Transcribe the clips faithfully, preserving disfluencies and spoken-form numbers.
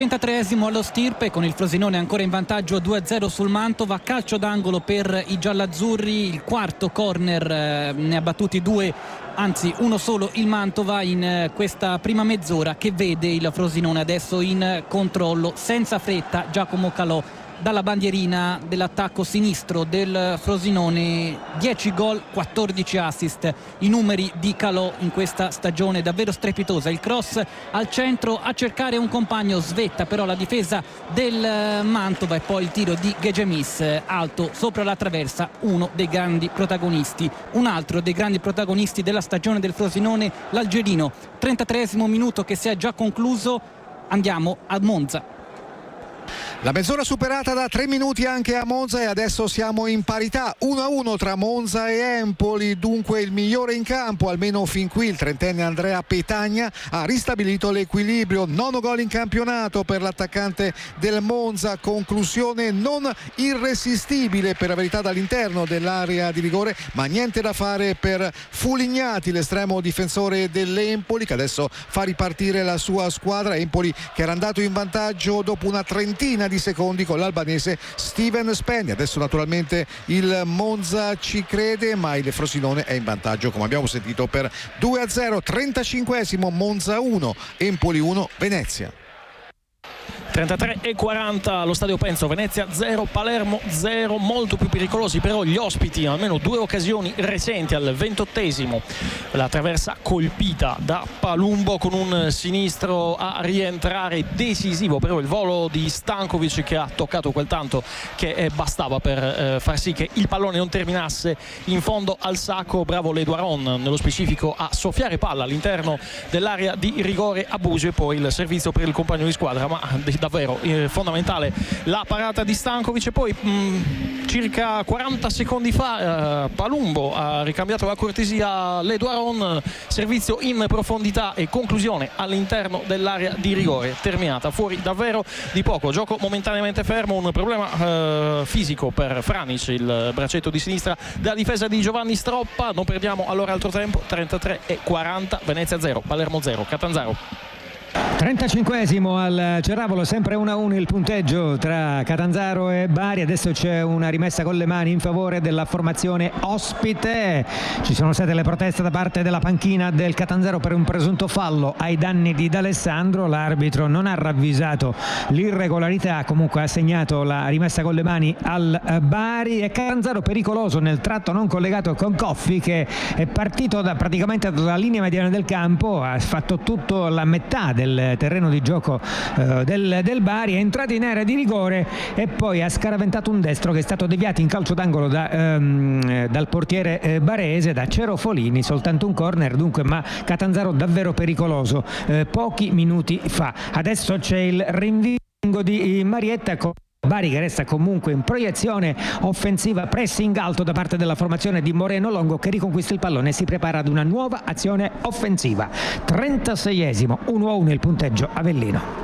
trentatreesimo allo Stirpe, con il Frosinone ancora in vantaggio due a zero sul Mantova. Calcio d'angolo per i giallaazzurri, il quarto corner, eh, ne ha battuti due, anzi uno solo il Mantova in eh, questa prima mezz'ora, che vede il Frosinone adesso in controllo senza fretta. Giacomo Calò dalla bandierina dell'attacco sinistro del Frosinone, dieci gol, quattordici assist, i numeri di Calò in questa stagione davvero strepitosa. Il cross al centro a cercare un compagno, svetta però la difesa del Mantova, e poi il tiro di Gegemis alto sopra la traversa, uno dei grandi protagonisti, un altro dei grandi protagonisti della stagione del Frosinone, l'algerino. trentatreesimo minuto che si è già concluso, andiamo a Monza. La mezz'ora superata da tre minuti anche a Monza, e adesso siamo in parità uno a uno tra Monza e Empoli. Dunque il migliore in campo, almeno fin qui, il trentenne Andrea Petagna, ha ristabilito l'equilibrio. Nono gol in campionato per l'attaccante del Monza, conclusione non irresistibile per la verità dall'interno dell'area di rigore, ma niente da fare per Fulignati, l'estremo difensore dell'Empoli, che adesso fa ripartire la sua squadra. Empoli che era andato in vantaggio dopo una trentina di secondi con l'albanese Steven Spenni. Adesso naturalmente il Monza ci crede, ma il Frosinone è in vantaggio, come abbiamo sentito, per due a zero. trentacinquesimo, Monza uno, Empoli uno, Venezia. trentatré e quaranta allo stadio Penzo, Venezia zero, Palermo zero. Molto più pericolosi però gli ospiti, almeno due occasioni recenti. Al ventottesimo la traversa colpita da Palumbo con un sinistro a rientrare decisivo, però il volo di Stankovic che ha toccato quel tanto che eh, bastava per eh, far sì che il pallone non terminasse in fondo al sacco. Bravo Leduaron nello specifico a soffiare palla all'interno dell'area di rigore a Busio, e poi il servizio per il compagno di squadra, ma davvero eh, fondamentale la parata di Stankovic. E poi mh, circa quaranta secondi fa eh, Palumbo ha ricambiato la cortesia a Leduaron, servizio in profondità e conclusione all'interno dell'area di rigore, terminata fuori davvero di poco. Gioco momentaneamente fermo, un problema eh, fisico per Franic, il braccetto di sinistra della difesa di Giovanni Stroppa. Non perdiamo allora altro tempo. Trentatré e quaranta, Venezia zero, Palermo zero, Catanzaro. trentacinquesimo al Cerravolo, sempre uno a uno il punteggio tra Catanzaro e Bari. Adesso c'è una rimessa con le mani in favore della formazione ospite. Ci sono state le proteste da parte della panchina del Catanzaro per un presunto fallo ai danni di D'Alessandro. L'arbitro non ha ravvisato l'irregolarità, comunque ha segnato la rimessa con le mani al Bari. E Catanzaro pericoloso nel tratto non collegato con Coffi, che è partito da, praticamente dalla linea mediana del campo, ha fatto tutto la metà del terreno di gioco eh, del, del Bari, è entrato in area di rigore e poi ha scaraventato un destro che è stato deviato in calcio d'angolo da, ehm, dal portiere eh, barese, da Cerofolini. Soltanto un corner dunque, ma Catanzaro davvero pericoloso eh, pochi minuti fa. Adesso c'è il rinvio di Marietta con Bari che resta comunque in proiezione offensiva, pressing alto da parte della formazione di Moreno Longo, che riconquista il pallone e si prepara ad una nuova azione offensiva. trentaseiesimo, uno a uno il punteggio Avellino.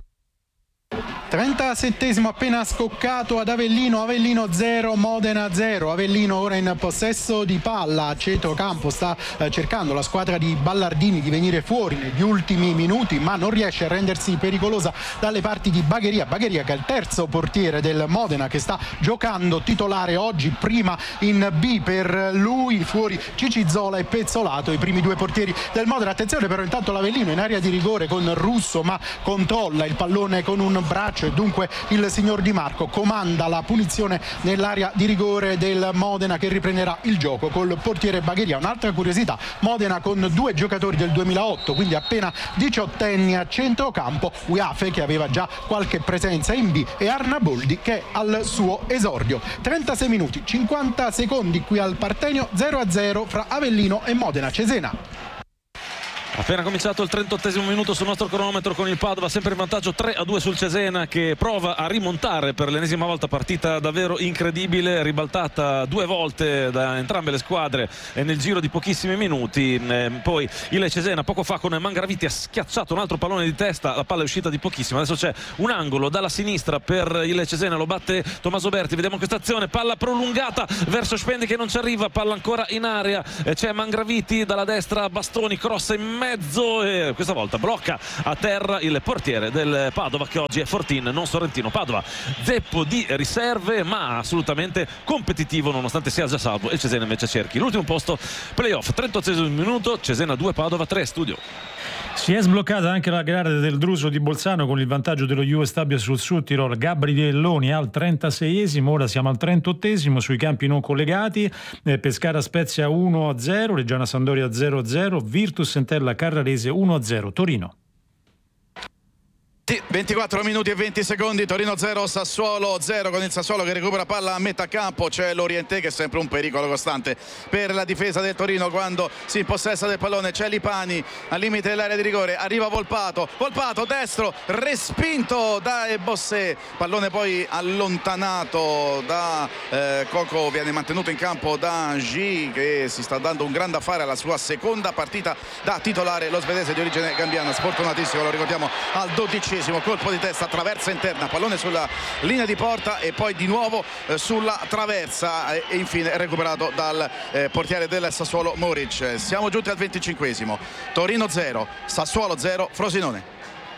trentasettesimo appena scoccato ad Avellino, Avellino zero, Modena zero. Avellino ora in possesso di palla a centrocampo, sta eh, cercando la squadra di Ballardini di venire fuori negli ultimi minuti, ma non riesce a rendersi pericolosa dalle parti di Bagheria. Bagheria che è il terzo portiere del Modena, che sta giocando titolare oggi, prima in B per lui, fuori Cicizola e Pezzolato, i primi due portieri del Modena. Attenzione però intanto l'Avellino in area di rigore con Russo, ma controlla il pallone con un braccio, e dunque il signor Di Marco comanda la punizione nell'area di rigore del Modena, che riprenderà il gioco col portiere Bagheria. Un'altra curiosità: Modena con due giocatori del duemilaotto, quindi appena diciottenni a centrocampo, Uiafe che aveva già qualche presenza in B e Arnaboldi che è al suo esordio. trentasei minuti cinquanta secondi qui al Partenio, zero a zero fra Avellino e Modena. Cesena. Appena cominciato il trentottesimo minuto sul nostro cronometro, con il Padova sempre in vantaggio tre a due sul Cesena, che prova a rimontare per l'ennesima volta. Partita davvero incredibile, ribaltata due volte da entrambe le squadre nel giro di pochissimi minuti. Poi il Cesena poco fa con Mangraviti ha schiacciato un altro pallone di testa, la palla è uscita di pochissimo. Adesso c'è un angolo dalla sinistra per il Cesena, lo batte Tommaso Berti. Vediamo questa azione, palla prolungata verso Spendi che non ci arriva, palla ancora in area, c'è Mangraviti dalla destra, Bastoni, cross in mezzo mezzo e questa volta blocca a terra il portiere del Padova, che oggi è Fortin, non Sorrentino. Padova zeppo di riserve ma assolutamente competitivo nonostante sia già salvo, e Cesena invece cerchi l'ultimo posto playoff. trentottesimo minuto, Cesena due Padova tre Studio. Si è sbloccata anche la gara del Druso di Bolzano con il vantaggio dello Juve Stabia sul Südtirol. Gabrielloni al trentaseiesimo, ora siamo al trentottesimo sui campi non collegati. eh, Pescara Spezia uno a zero, Reggiana Sampdoria zero a zero, Virtus Entella Carrarese uno a zero, Torino. ventiquattro minuti e venti secondi, Torino zero, Sassuolo zero, con il Sassuolo che recupera palla a metà campo. C'è Lorientè che è sempre un pericolo costante per la difesa del Torino quando si impossessa del pallone. C'è Lipani al limite dell'area di rigore, arriva Volpato, Volpato destro, respinto da Bossé, pallone poi allontanato da eh, Coco, viene mantenuto in campo da G, che si sta dando un grande affare alla sua seconda partita da titolare, lo svedese di origine gambiana, sfortunatissimo, lo ricordiamo, al dodicesimo colpo di testa, traversa interna, pallone sulla linea di porta e poi di nuovo eh, sulla traversa e, e infine recuperato dal eh, portiere del Sassuolo Moric. Siamo giunti al venticinquesimo, Torino zero, Sassuolo zero, Frosinone.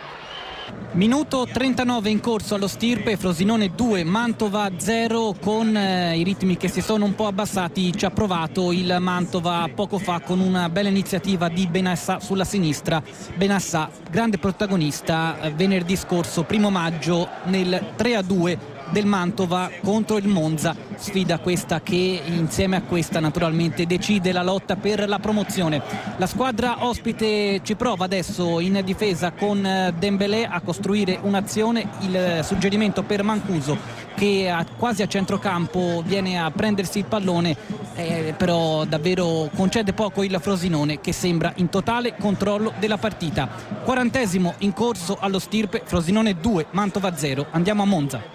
Minuto trentanove in corso allo Stirpe, Frosinone due, Mantova zero, con eh, i ritmi che si sono un po' abbassati. Ci ha provato il Mantova poco fa con una bella iniziativa di Benassà sulla sinistra. Benassà, grande protagonista eh, venerdì scorso, primo maggio, nel tre a due del Mantova contro il Monza, sfida questa che insieme a questa naturalmente decide la lotta per la promozione. La squadra ospite ci prova adesso in difesa con Dembélé a costruire un'azione, il suggerimento per Mancuso che a, quasi a centrocampo viene a prendersi il pallone, eh, però davvero concede poco il Frosinone che sembra in totale controllo della partita. Quarantesimo in corso allo Stirpe, Frosinone due, Mantova zero. Andiamo a Monza.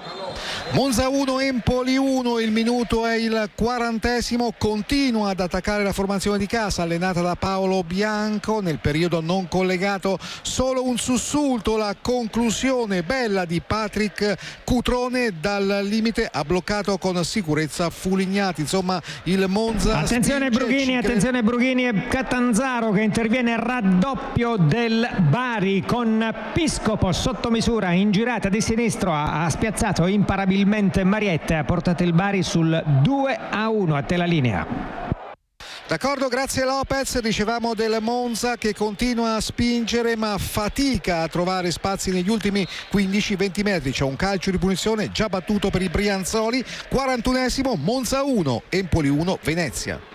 Monza uno, Empoli uno, il minuto è il quarantesimo, continua ad attaccare la formazione di casa allenata da Paolo Bianco, nel periodo non collegato solo un sussulto, la conclusione bella di Patrick Cutrone dal limite ha bloccato con sicurezza Fulignati. Insomma il Monza attenzione spinge, Brughini, attenzione Brughini e Catanzaro che interviene, raddoppio del Bari con Piscopo sotto misura in girata di sinistro, ha, ha spiazzato imparabilmente Marietta, ha portato il Bari sul due a uno. A te la linea. D'accordo, grazie Lopez. Dicevamo del Monza che continua a spingere ma fatica a trovare spazi negli ultimi quindici venti metri. C'è un calcio di punizione già battuto per i Brianzoli. quarantunesimo, Monza uno, Empoli uno, Venezia.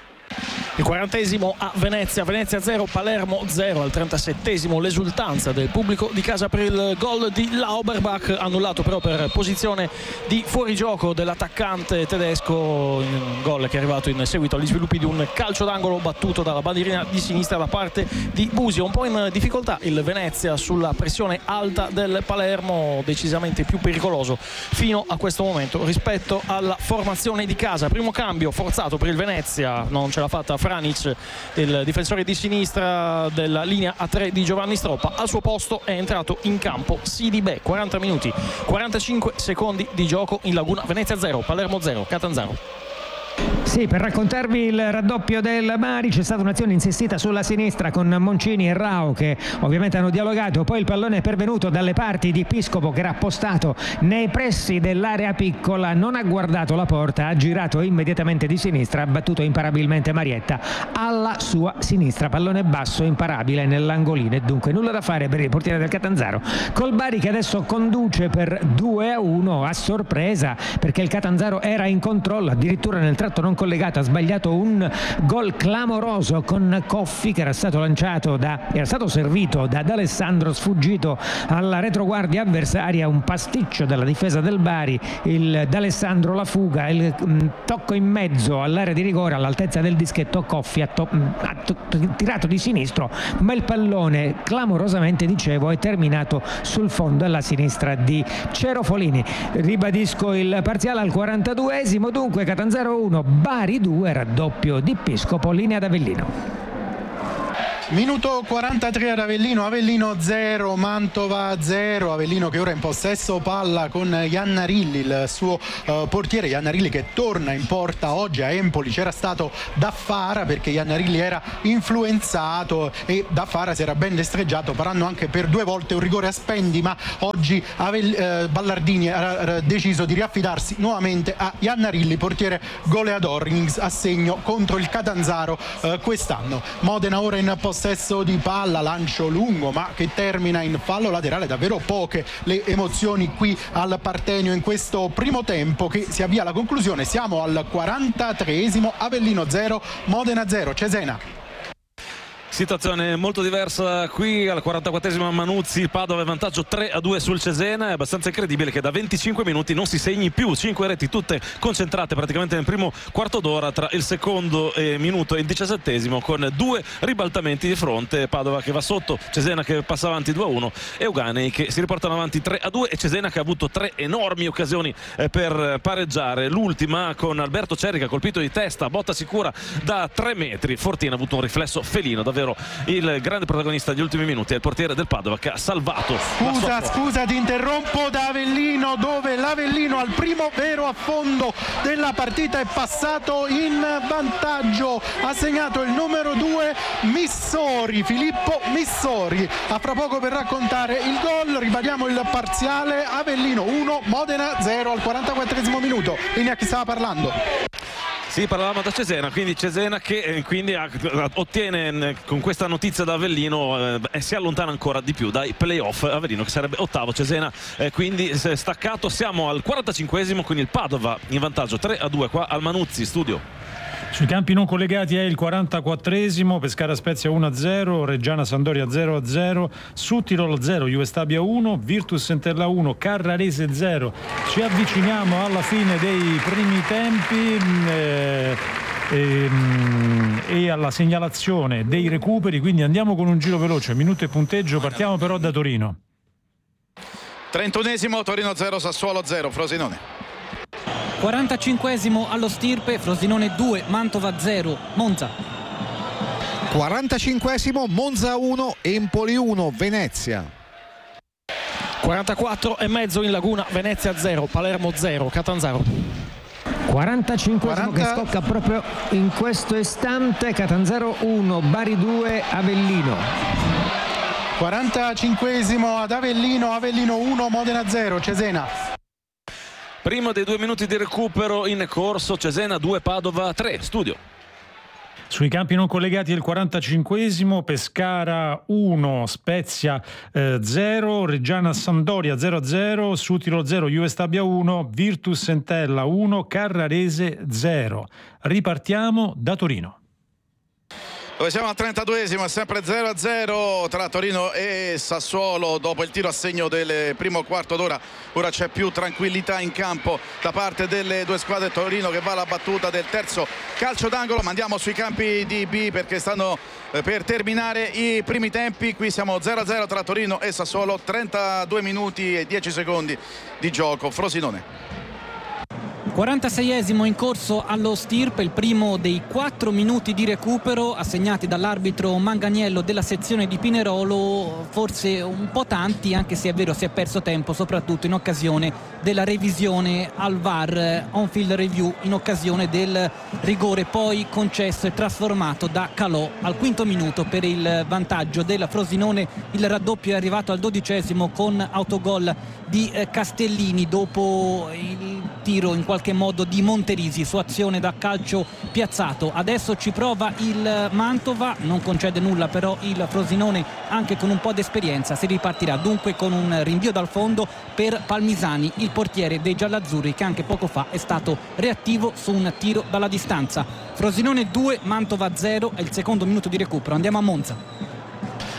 Il quarantesimo a Venezia, Venezia zero, Palermo zero. Al trentasettesimo l'esultanza del pubblico di casa per il gol di Lauberbach, annullato però per posizione di fuorigioco dell'attaccante tedesco, un gol che è arrivato in seguito agli sviluppi di un calcio d'angolo battuto dalla bandierina di sinistra da parte di Busio. Un po' in difficoltà il Venezia sulla pressione alta del Palermo, decisamente più pericoloso fino a questo momento rispetto alla formazione di casa. Primo cambio forzato per il Venezia, non ce l'ha fatta Franic, il difensore di sinistra della linea a tre di Giovanni Stroppa. Al suo posto è entrato in campo Sidibè. quaranta minuti quarantacinque secondi di gioco in Laguna. Venezia zero, Palermo zero, Catanzaro. Sì, per raccontarvi il raddoppio del Bari c'è stata un'azione insistita sulla sinistra con Moncini e Rao che ovviamente hanno dialogato, poi il pallone è pervenuto dalle parti di Piscopo che era appostato nei pressi dell'area piccola, non ha guardato la porta, ha girato immediatamente di sinistra, ha battuto imparabilmente Marietta alla sua sinistra, pallone basso imparabile nell'angolino e dunque nulla da fare per il portiere del Catanzaro, col Bari che adesso conduce per due a uno a sorpresa perché il Catanzaro era in controllo, addirittura nel tratto non collegato ha sbagliato un gol clamoroso con Coffi che era stato lanciato da era stato servito da D'Alessandro, sfuggito alla retroguardia avversaria, un pasticcio della difesa del Bari, il D'Alessandro la fuga, il mh, tocco in mezzo all'area di rigore all'altezza del dischetto, Coffi ha, to- ha to- tirato di sinistro ma il pallone clamorosamente, dicevo, è terminato sul fondo alla sinistra di Cerofolini. Ribadisco il parziale al quarantaduesimo, dunque Catanzaro uno, Bari due, raddoppio di Piscopo, linea d'Avellino. Minuto quarantatré ad Avellino, Avellino zero, Mantova zero. Avellino che ora è in possesso palla con Iannarilli, il suo uh, portiere. Iannarilli che torna in porta oggi a Empoli. C'era stato Daffara perché Iannarilli era influenzato e Daffara si era ben destreggiato, parando anche per due volte un rigore a Spendi, ma oggi Avel- uh, Ballardini ha deciso di riaffidarsi nuovamente a Iannarilli, portiere goleador in assegno contro il Catanzaro uh, quest'anno. Modena ora in possesso di palla, lancio lungo ma che termina in fallo laterale. Davvero poche le emozioni qui al Partenio in questo primo tempo che si avvia alla conclusione. Siamo al quarantatreesimo, Avellino zero, Modena zero. Cesena. Situazione molto diversa qui al quarantaquattresimo. Manuzzi, il Padova è vantaggio tre a due sul Cesena. È abbastanza incredibile che da venticinque minuti non si segni più. Cinque reti tutte concentrate praticamente nel primo quarto d'ora, tra il secondo eh, minuto e il diciassettesimo, con due ribaltamenti di fronte. Padova che va sotto, Cesena che passa avanti due a uno, Euganei che si riportano avanti tre a due e Cesena che ha avuto tre enormi occasioni eh, per pareggiare. L'ultima con Alberto Cerri che ha colpito di testa, botta sicura da tre metri. Fortina ha avuto un riflesso felino, davvero il grande protagonista degli ultimi minuti è il portiere del Padova che ha salvato. Scusa, scusa, ti interrompo. Da Avellino, dove l'Avellino al primo vero affondo della partita è passato in vantaggio, ha segnato il numero due Missori, Filippo Missori. A fra poco per raccontare il gol. Ribadiamo il parziale: Avellino uno, Modena zero al quarantaquattresimo minuto. Linea a chi stava parlando. Sì, parlavamo da Cesena, quindi Cesena che eh, quindi ha, ottiene eh, con questa notizia da Avellino eh, e si allontana ancora di più dai playoff. Avellino che sarebbe ottavo, Cesena eh, quindi staccato. Siamo al quarantacinquesimo con il Padova in vantaggio tre a due qua al Manuzzi studio. Sui campi non collegati è il quarantaquattresimo, Pescara Spezia uno a zero, Reggiana Sampdoria zero a zero, Suttirol zero, Juve Stabia uno, Virtus Entella uno, Carrarese zero. Ci avviciniamo alla fine dei primi tempi eh, e, e alla segnalazione dei recuperi, quindi andiamo con un giro veloce, minuto e punteggio. Partiamo però da Torino. trentunesimo, Torino zero, Sassuolo zero, Frosinone. quarantacinquesimo allo Stirpe, Frosinone due, Mantova zero, Monza. quarantacinquesimo, Monza uno, Empoli uno, Venezia. quarantaquattro e mezzo in Laguna, Venezia zero, Palermo zero, Catanzaro. quarantacinquesimo quaranta... che scocca proprio in questo istante, Catanzaro uno, Bari due, Avellino. quarantacinquesimo ad Avellino, Avellino uno, Modena zero, Cesena. Primo dei due minuti di recupero in corso, Cesena due, Padova tre, studio. Sui campi non collegati è il quarantacinquesimo, Pescara uno, Spezia eh, zero, Reggiana Sampdoria zero a zero, Suttirol zero, Juve Stabia uno, Virtus Entella uno, Carrarese zero. Ripartiamo da Torino. Dove siamo al trentaduesimo, è sempre zero a zero tra Torino e Sassuolo. Dopo il tiro a segno del primo quarto d'ora ora c'è più tranquillità in campo da parte delle due squadre. Torino che va alla battuta del terzo calcio d'angolo, ma andiamo sui campi di B perché stanno per terminare i primi tempi. Qui siamo zero a zero tra Torino e Sassuolo, trentadue minuti e dieci secondi di gioco. Frosinone. quarantaseiesimo in corso allo Stirpe, il primo dei quattro minuti di recupero assegnati dall'arbitro Manganiello della sezione di Pinerolo, forse un po' tanti, anche se è vero si è perso tempo soprattutto in occasione della revisione al V A R, on-field review, in occasione del rigore poi concesso e trasformato da Calò al quinto minuto per il vantaggio della Frosinone. Il raddoppio è arrivato al dodicesimo con autogol di Castellini dopo il tiro in qualche modo di Monterisi su azione da calcio piazzato. Adesso ci prova il Mantova, non concede nulla però il Frosinone, anche con un po' di esperienza si ripartirà dunque con un rinvio dal fondo per Palmisani, il portiere dei giallazzurri, che anche poco fa è stato reattivo su un tiro dalla distanza. Frosinone due, Mantova zero, è il secondo minuto di recupero. Andiamo a Monza.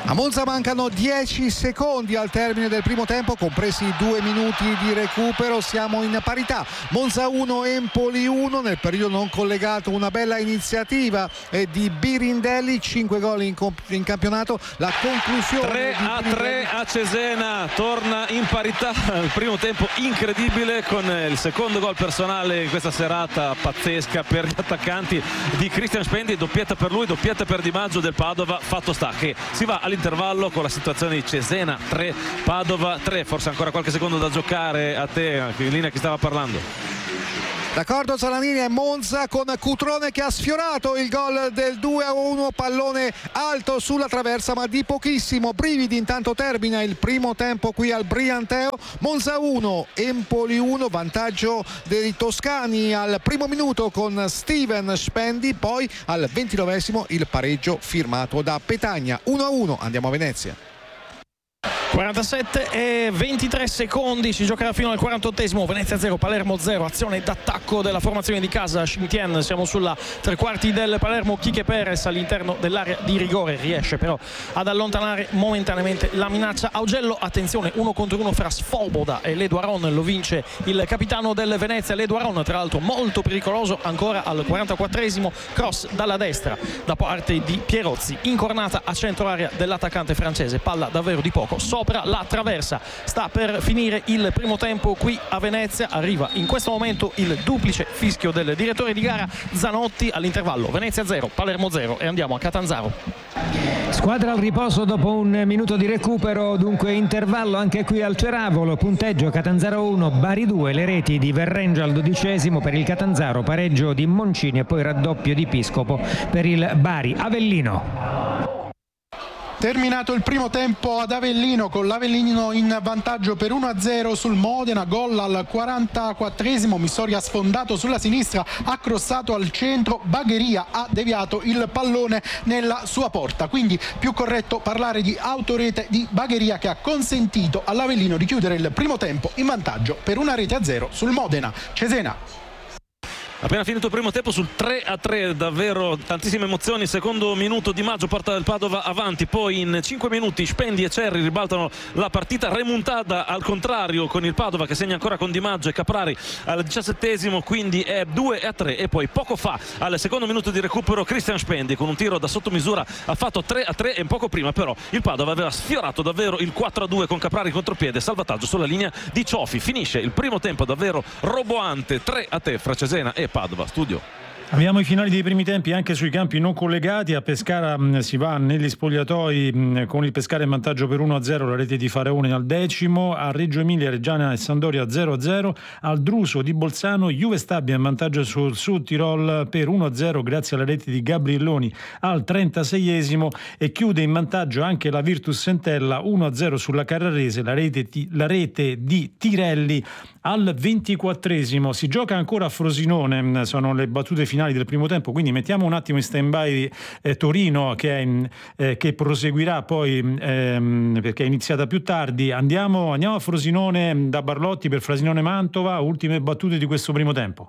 A Monza mancano dieci secondi al termine del primo tempo, compresi due minuti di recupero. Siamo in parità. Monza uno, Empoli uno. Nel periodo non collegato una bella iniziativa di Birindelli, cinque gol in, comp- in campionato. La conclusione tre a tre a Cesena, torna in parità. Il primo tempo incredibile con il secondo gol personale in questa serata pazzesca per gli attaccanti di Christian Spendi. Doppietta per lui, doppietta per Di Maggio del Padova. Fatto sta che si va all'intervallo con la situazione di Cesena tre, Padova tre. Forse ancora qualche secondo da giocare. A te in linea chi stava parlando. D'accordo Zalanini, è Monza con Cutrone che ha sfiorato il gol del due a uno, pallone alto sulla traversa ma di pochissimo. Brividi, intanto termina il primo tempo qui al Brianteo. Monza uno, Empoli uno, vantaggio dei toscani al primo minuto con Steven Spendi, poi al ventinovesimo il pareggio firmato da Petagna. uno a uno, andiamo a Venezia. quarantasette e ventitré secondi, si giocherà fino al quarantottesimo. Venezia zero, Palermo zero. Azione d'attacco della formazione di casa Scimitien. Siamo sulla tre quarti del Palermo. Quique Perez all'interno dell'area di rigore riesce però ad allontanare momentaneamente la minaccia. Augello, attenzione, uno contro uno fra Svoboda e Ledo Aron. Lo vince il capitano del Venezia, Ledo Aron, tra l'altro molto pericoloso. Ancora al quarantaquattresimo, cross dalla destra da parte di Pierozzi, incornata a centro area dell'attaccante francese. Palla davvero di poco sopra la traversa. Sta per finire il primo tempo qui a Venezia. Arriva in questo momento il duplice fischio del direttore di gara Zanotti. All'intervallo Venezia zero, Palermo zero e andiamo a Catanzaro. Squadra al riposo dopo un minuto di recupero, dunque intervallo anche qui al Ceravolo. Punteggio Catanzaro uno, Bari due. Le reti di Verrengia al dodicesimo per il Catanzaro, pareggio di Moncini e poi raddoppio di Piscopo per il Bari. Avellino. Terminato il primo tempo ad Avellino con l'Avellino in vantaggio per uno a zero sul Modena. Gol al quarantaquattresimo, Missori ha sfondato sulla sinistra, ha crossato al centro, Bagheria ha deviato il pallone nella sua porta, quindi più corretto parlare di autorete di Bagheria che ha consentito all'Avellino di chiudere il primo tempo in vantaggio per una rete a zero sul Modena. Cesena. Appena finito il primo tempo sul tre a tre, davvero tantissime emozioni. Secondo minuto Di Maggio porta il Padova avanti, poi in cinque minuti Spendi e Cerri ribaltano la partita. Remontata al contrario con il Padova che segna ancora con Di Maggio e Caprari al diciassettesimo, quindi è due a tre. E poi poco fa al secondo minuto di recupero Christian Spendi con un tiro da sottomisura ha fatto tre a tre e poco prima però il Padova aveva sfiorato davvero il quattro a due con Caprari contropiede, salvataggio sulla linea di Ciofi. Finisce il primo tempo davvero roboante, tre a tre fra Cesena e Padova. Studio. Abbiamo i finali dei primi tempi anche sui campi non collegati. A Pescara mh, si va negli spogliatoi mh, con il Pescara in vantaggio per uno a zero, la rete di Faraone al decimo. A Reggio Emilia, Reggiana e Sampdoria zero a zero. Al Druso di Bolzano, Juve Stabia in vantaggio sul Sud Tirol per uno a zero grazie alla rete di Gabrielloni al trentaseiesimo. E chiude in vantaggio anche la Virtus Entella uno a zero sulla Carrarese, la rete, ti, la rete di Tirelli al ventiquattresimo. Si gioca ancora a Frosinone, sono le battute finali del primo tempo, quindi mettiamo un attimo in stand-by eh, Torino che, è in, eh, che proseguirà poi ehm, perché è iniziata più tardi. Andiamo, andiamo a Frosinone da Barlotti per Frosinone-Mantova, ultime battute di questo primo tempo.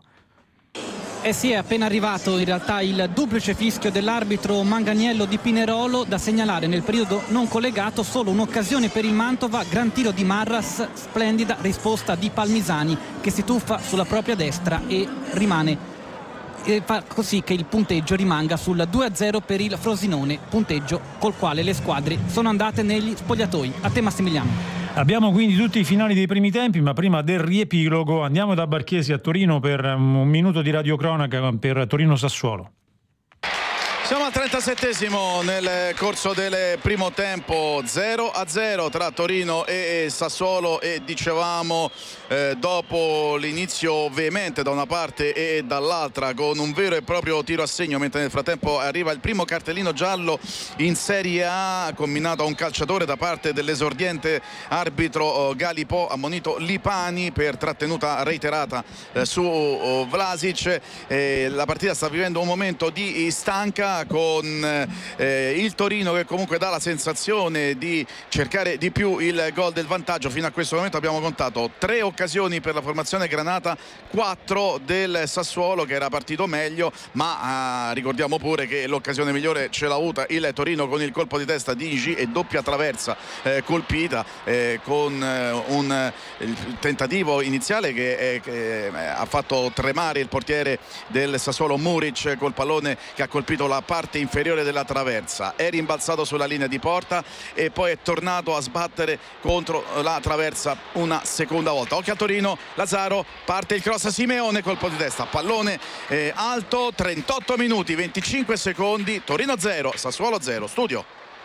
Eh sì, è appena arrivato in realtà il duplice fischio dell'arbitro Manganiello di Pinerolo. Da segnalare nel periodo non collegato solo un'occasione per il Mantova, gran tiro di Marras, splendida risposta di Palmisani che si tuffa sulla propria destra e rimane e fa così che il punteggio rimanga sul due a zero per il Frosinone, punteggio col quale le squadre sono andate negli spogliatoi. A te Massimiliano. Abbiamo quindi tutti i finali dei primi tempi, ma prima del riepilogo andiamo da Barchiesi a Torino per un minuto di radiocronaca per Torino-Sassuolo. Siamo al trentasettesimo nel corso del primo tempo, zero a zero tra Torino e Sassuolo e dicevamo eh, dopo l'inizio veemente da una parte e dall'altra con un vero e proprio tiro a segno, mentre nel frattempo arriva il primo cartellino giallo in Serie A combinato a un calciatore da parte dell'esordiente arbitro Galipò, ammonito Lipani per trattenuta reiterata eh, su oh, Vlasic. Eh, la partita sta vivendo un momento di stanca. parità con eh, il Torino che comunque dà la sensazione di cercare di più il gol del vantaggio. Fino a questo momento abbiamo contato tre occasioni per la formazione granata, quattro del Sassuolo che era partito meglio, ma eh, ricordiamo pure che l'occasione migliore ce l'ha avuta il Torino con il colpo di testa di Igi e doppia traversa eh, colpita eh, con eh, un eh, il tentativo iniziale che, eh, che eh, ha fatto tremare il portiere del Sassuolo Muric col pallone che ha colpito la parte inferiore della traversa, è rimbalzato sulla linea di porta e poi è tornato a sbattere contro la traversa una seconda volta. Occhio a Torino, Lazzaro, parte il cross a Simeone, colpo di testa, pallone eh, alto, trentotto minuti venticinque secondi, Torino zero, Sassuolo zero. Studio.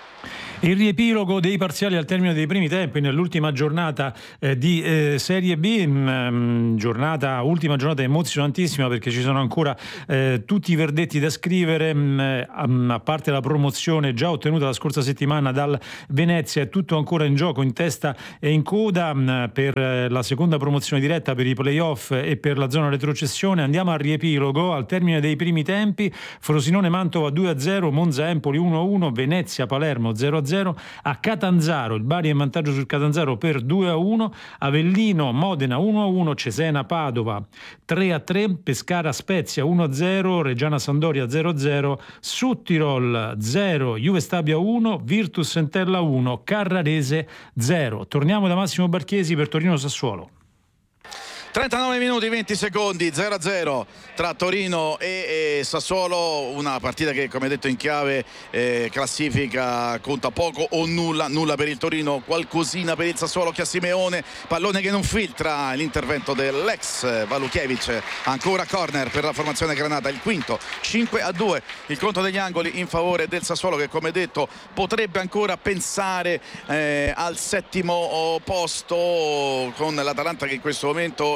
Il riepilogo dei parziali al termine dei primi tempi nell'ultima giornata eh, di eh, Serie B, mh, giornata, ultima giornata emozionantissima perché ci sono ancora eh, tutti i verdetti da scrivere, mh, a parte la promozione già ottenuta la scorsa settimana dal Venezia, è tutto ancora in gioco, in testa e in coda mh, per eh, la seconda promozione diretta, per i playoff e per la zona retrocessione. Andiamo al riepilogo al termine dei primi tempi: Frosinone-Mantova due a zero, Monza-Empoli uno a uno, Venezia-Palermo zero a zero, a Catanzaro il Bari è in vantaggio sul Catanzaro per due a uno, Avellino-Modena uno a uno, Cesena-Padova tre a tre, Pescara-Spezia uno a zero, Reggiana-Sandoria zero a zero, Suttirol zero, Juve Stabia uno, Virtus Entella uno, Carrarese zero. Torniamo da Massimo Barchesi per Torino-Sassuolo. trentanove minuti venti secondi, zero a zero tra Torino e, e Sassuolo, una partita che come detto in chiave eh, classifica conta poco o nulla, nulla per il Torino, qualcosina per il Sassuolo che ha Simeone, pallone che non filtra, l'intervento dell'ex Valukiewicz, ancora corner per la formazione granata, il quinto, cinque a due il conto degli angoli in favore del Sassuolo che come detto potrebbe ancora pensare eh, al settimo posto con l'Atalanta che in questo momento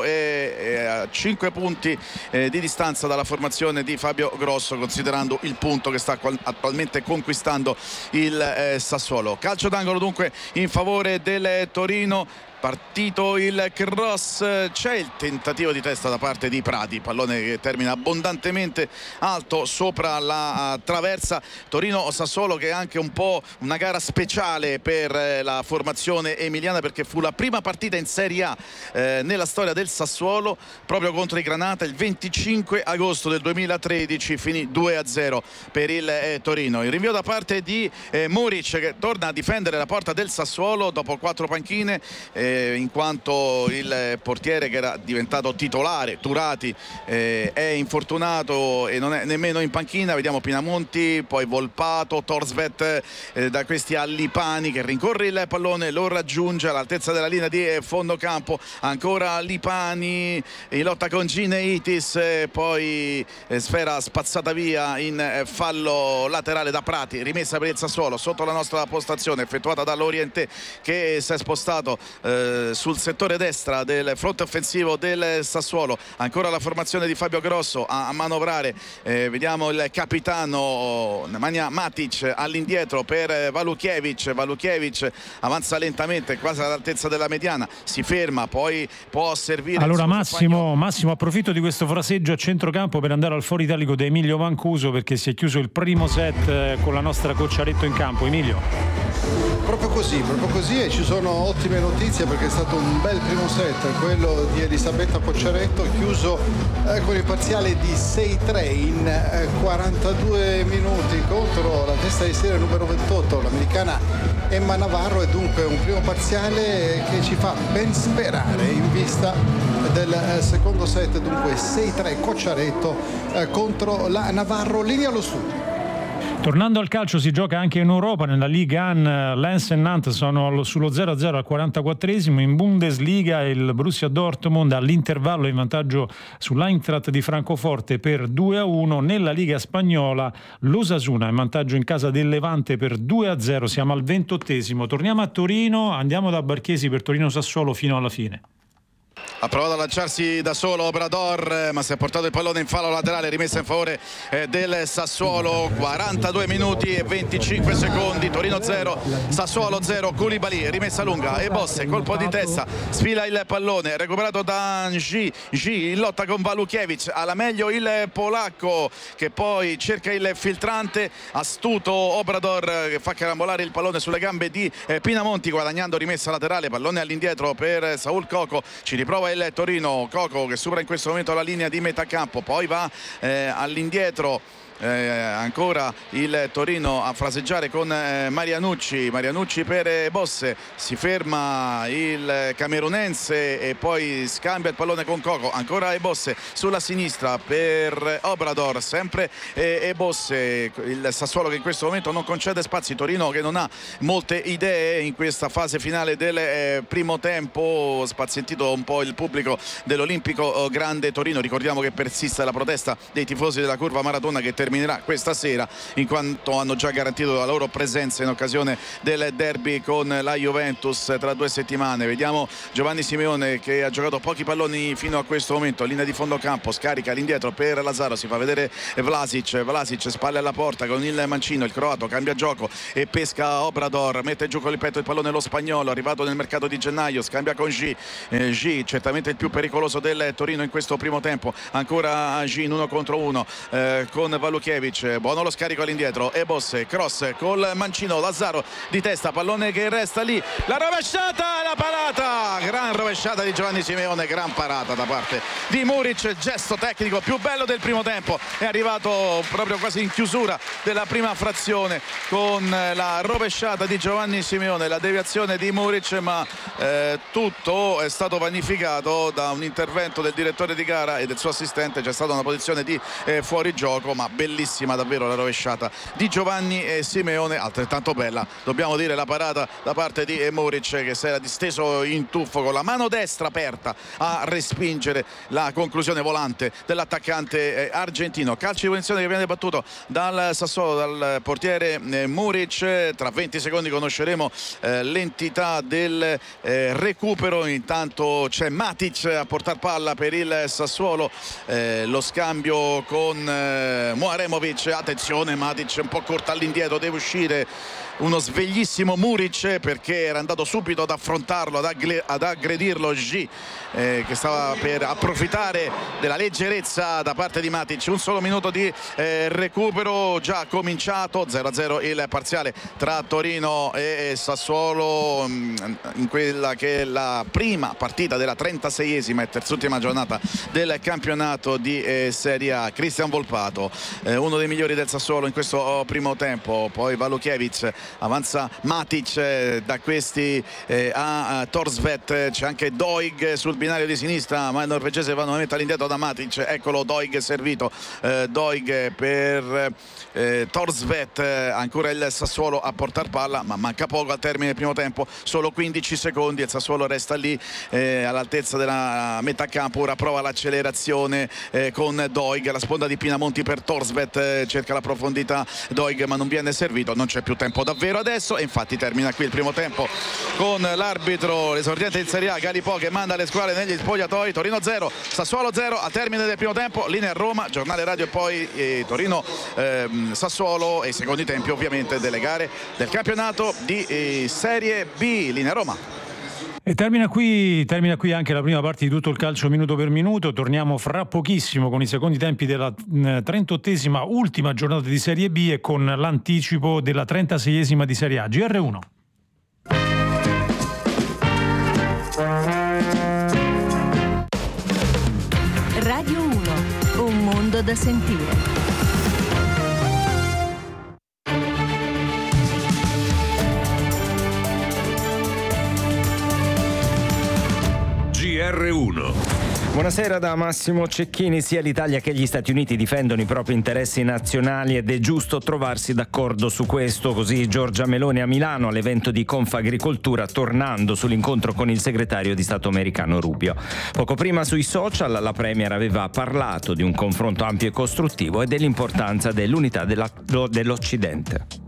è a cinque punti eh, di distanza dalla formazione di Fabio Grosso, considerando il punto che sta attualmente conquistando il eh, Sassuolo. Calcio d'angolo dunque in favore del Torino. Partito il cross, c'è il tentativo di testa da parte di Prati, pallone che termina abbondantemente alto sopra la traversa. Torino-Sassuolo che è anche un po' una gara speciale per la formazione emiliana perché fu la prima partita in Serie A eh, nella storia del Sassuolo proprio contro i Granata il venticinque agosto del duemilatredici, finì due a zero per il eh, Torino. Il rinvio da parte di eh, Muric che torna a difendere la porta del Sassuolo dopo quattro panchine eh, in quanto il portiere che era diventato titolare, Turati, eh, è infortunato e non è nemmeno in panchina. Vediamo Pinamonti, poi Volpato, Torsvet, eh, da questi Lipani che rincorre il pallone, lo raggiunge all'altezza della linea di fondo campo, ancora Lipani in lotta con Gineitis, eh, poi eh, sfera spazzata via in eh, fallo laterale da Prati, rimessa per il Sassuolo sotto la nostra postazione effettuata dall'Oriente che si è spostato eh, sul settore destra del fronte offensivo del Sassuolo. Ancora la formazione di Fabio Grosso a, a manovrare, eh, vediamo il capitano Nemanja Matic all'indietro per Valukiewicz. Valukiewicz avanza lentamente quasi all'altezza della mediana, si ferma, poi può servire. Allora Massimo, Massimo approfitto di questo fraseggio a centrocampo per andare al foro italico di Emilio Mancuso perché si è chiuso il primo set eh, con la nostra Cocciaretto in campo. Emilio. Proprio così, proprio così e ci sono ottime notizie perché è stato un bel primo set, quello di Elisabetta Cocciaretto, chiuso eh, con il parziale di sei tre in eh, quarantadue minuti contro la testa di serie numero ventotto, l'americana Emma Navarro, e dunque un primo parziale che ci fa ben sperare in vista del eh, secondo set, dunque sei tre Cocciaretto eh, contro la Navarro. Linea allo studio. Tornando al calcio, si gioca anche in Europa, nella Ligue uno Lens e Nantes sono sullo zero a zero al quarantaquattresimo, in Bundesliga il Borussia Dortmund all'intervallo in vantaggio sull'Eintracht di Francoforte per due a uno, nella Liga spagnola l'Osasuna in vantaggio in casa del Levante per due a zero, siamo al ventottesimo. Torniamo a Torino, andiamo da Barchesi per Torino-Sassuolo fino alla fine. Ha provato a lanciarsi da solo Obrador, ma si è portato il pallone in fallo laterale, rimessa in favore eh, del Sassuolo. Quarantadue minuti e venticinque secondi, Torino zero, Sassuolo zero. Koulibaly, rimessa lunga e Bosse, colpo di testa, sfila il pallone, recuperato da G, G in lotta con Walukiewicz, alla meglio il polacco che poi cerca il filtrante, astuto Obrador che fa carambolare il pallone sulle gambe di eh, Pinamonti, guadagnando rimessa laterale, pallone all'indietro per Saul Coco, ci riprova il Torino. Coco che supera in questo momento la linea di metà campo, poi va eh, all'indietro Eh, ancora il Torino a fraseggiare con eh, Marianucci Marianucci per eh, Bosse, si ferma il camerunense e poi scambia il pallone con Coco, ancora e Bosse sulla sinistra per Obrador, sempre e eh, Bosse. Il Sassuolo che in questo momento non concede spazi, Torino che non ha molte idee in questa fase finale del eh, primo tempo, spazientito un po' il pubblico dell'Olimpico Grande Torino. Ricordiamo che persiste la protesta dei tifosi della curva Maratona che terminerà questa sera, in quanto hanno già garantito la loro presenza in occasione del derby con la Juventus tra due settimane. Vediamo Giovanni Simeone che ha giocato pochi palloni fino a questo momento, linea di fondo campo, scarica all'indietro per Lazaro, si fa vedere Vlasic, Vlasic spalle alla porta con il mancino, il croato cambia gioco e pesca Obrador, mette giù con il petto il pallone lo spagnolo, arrivato nel mercato di gennaio, scambia con G, eh, G certamente il più pericoloso del Torino in questo primo tempo, ancora G in uno contro uno eh, con Valukiewicz, buono lo scarico all'indietro e Bosse, cross col mancino, Lazzaro di testa, pallone che resta lì, la rovesciata, la parata, gran rovesciata di Giovanni Simeone, gran parata da parte di Muric, gesto tecnico più bello del primo tempo, è arrivato proprio quasi in chiusura della prima frazione con la rovesciata di Giovanni Simeone, la deviazione di Muric, ma eh, tutto è stato vanificato da un intervento del direttore di gara e del suo assistente, c'è stata una posizione di eh, fuorigioco, ma bellissima davvero la rovesciata di Giovanni e Simeone, altrettanto bella dobbiamo dire la parata da parte di Muric che si era disteso in tuffo con la mano destra aperta a respingere la conclusione volante dell'attaccante argentino. Calcio di punizione che viene battuto dal Sassuolo, dal portiere Muric. Tra venti secondi conosceremo eh, l'entità del eh, recupero, intanto c'è Matic a portar palla per il Sassuolo, eh, lo scambio con eh, Muaremovic, attenzione Matic un po' corta all'indietro, deve uscire uno sveglissimo Muric perché era andato subito ad affrontarlo, ad, aggle- ad aggredirlo G eh, che stava per approfittare della leggerezza da parte di Matic. Un solo minuto di eh, recupero già cominciato, zero a zero il parziale tra Torino e Sassuolo mh, in quella che è la prima partita della trentaseiesima e terzultima giornata del campionato di eh, Serie A. Cristian Volpato, eh, uno dei migliori del Sassuolo in questo oh, primo tempo, poi Walukiewicz, avanza Matic eh, da questi eh, a, a Torsvet, c'è anche Doig sul binario di sinistra, ma il norvegese va nuovamente all'indietro da Matic, eccolo Doig servito, eh, Doig per eh, Torsvet, eh, ancora il Sassuolo a portar palla, ma manca poco al termine del primo tempo, solo quindici secondi, il Sassuolo resta lì eh, all'altezza della metà campo, ora prova l'accelerazione eh, con Doig, la sponda di Pinamonti per Torsvet, eh, cerca la profondità Doig ma non viene servito, non c'è più tempo davvero adesso e infatti termina qui il primo tempo con l'arbitro, l'esordiente in Serie A Galipò che manda le squadre negli spogliatoi. Torino zero, Sassuolo zero al termine del primo tempo, linea a Roma, giornale radio e poi eh, Torino ehm, Sassuolo e i secondi tempi ovviamente delle gare del campionato di eh, Serie B, linea a Roma. E termina qui, termina qui anche la prima parte di tutto il calcio minuto per minuto. Torniamo fra pochissimo con i secondi tempi della trentottesima ultima giornata di Serie B e con l'anticipo della trentaseiesima di Serie A. G R uno. Radio uno, un mondo da sentire. G R uno. Buonasera da Massimo Cecchini. Sia l'Italia che gli Stati Uniti difendono i propri interessi nazionali ed è giusto trovarsi d'accordo su questo. Così Giorgia Meloni a Milano all'evento di Confagricoltura, tornando sull'incontro con il segretario di Stato americano Rubio. Poco prima sui social la Premier aveva parlato di un confronto ampio e costruttivo e dell'importanza dell'unità della, dell'Occidente.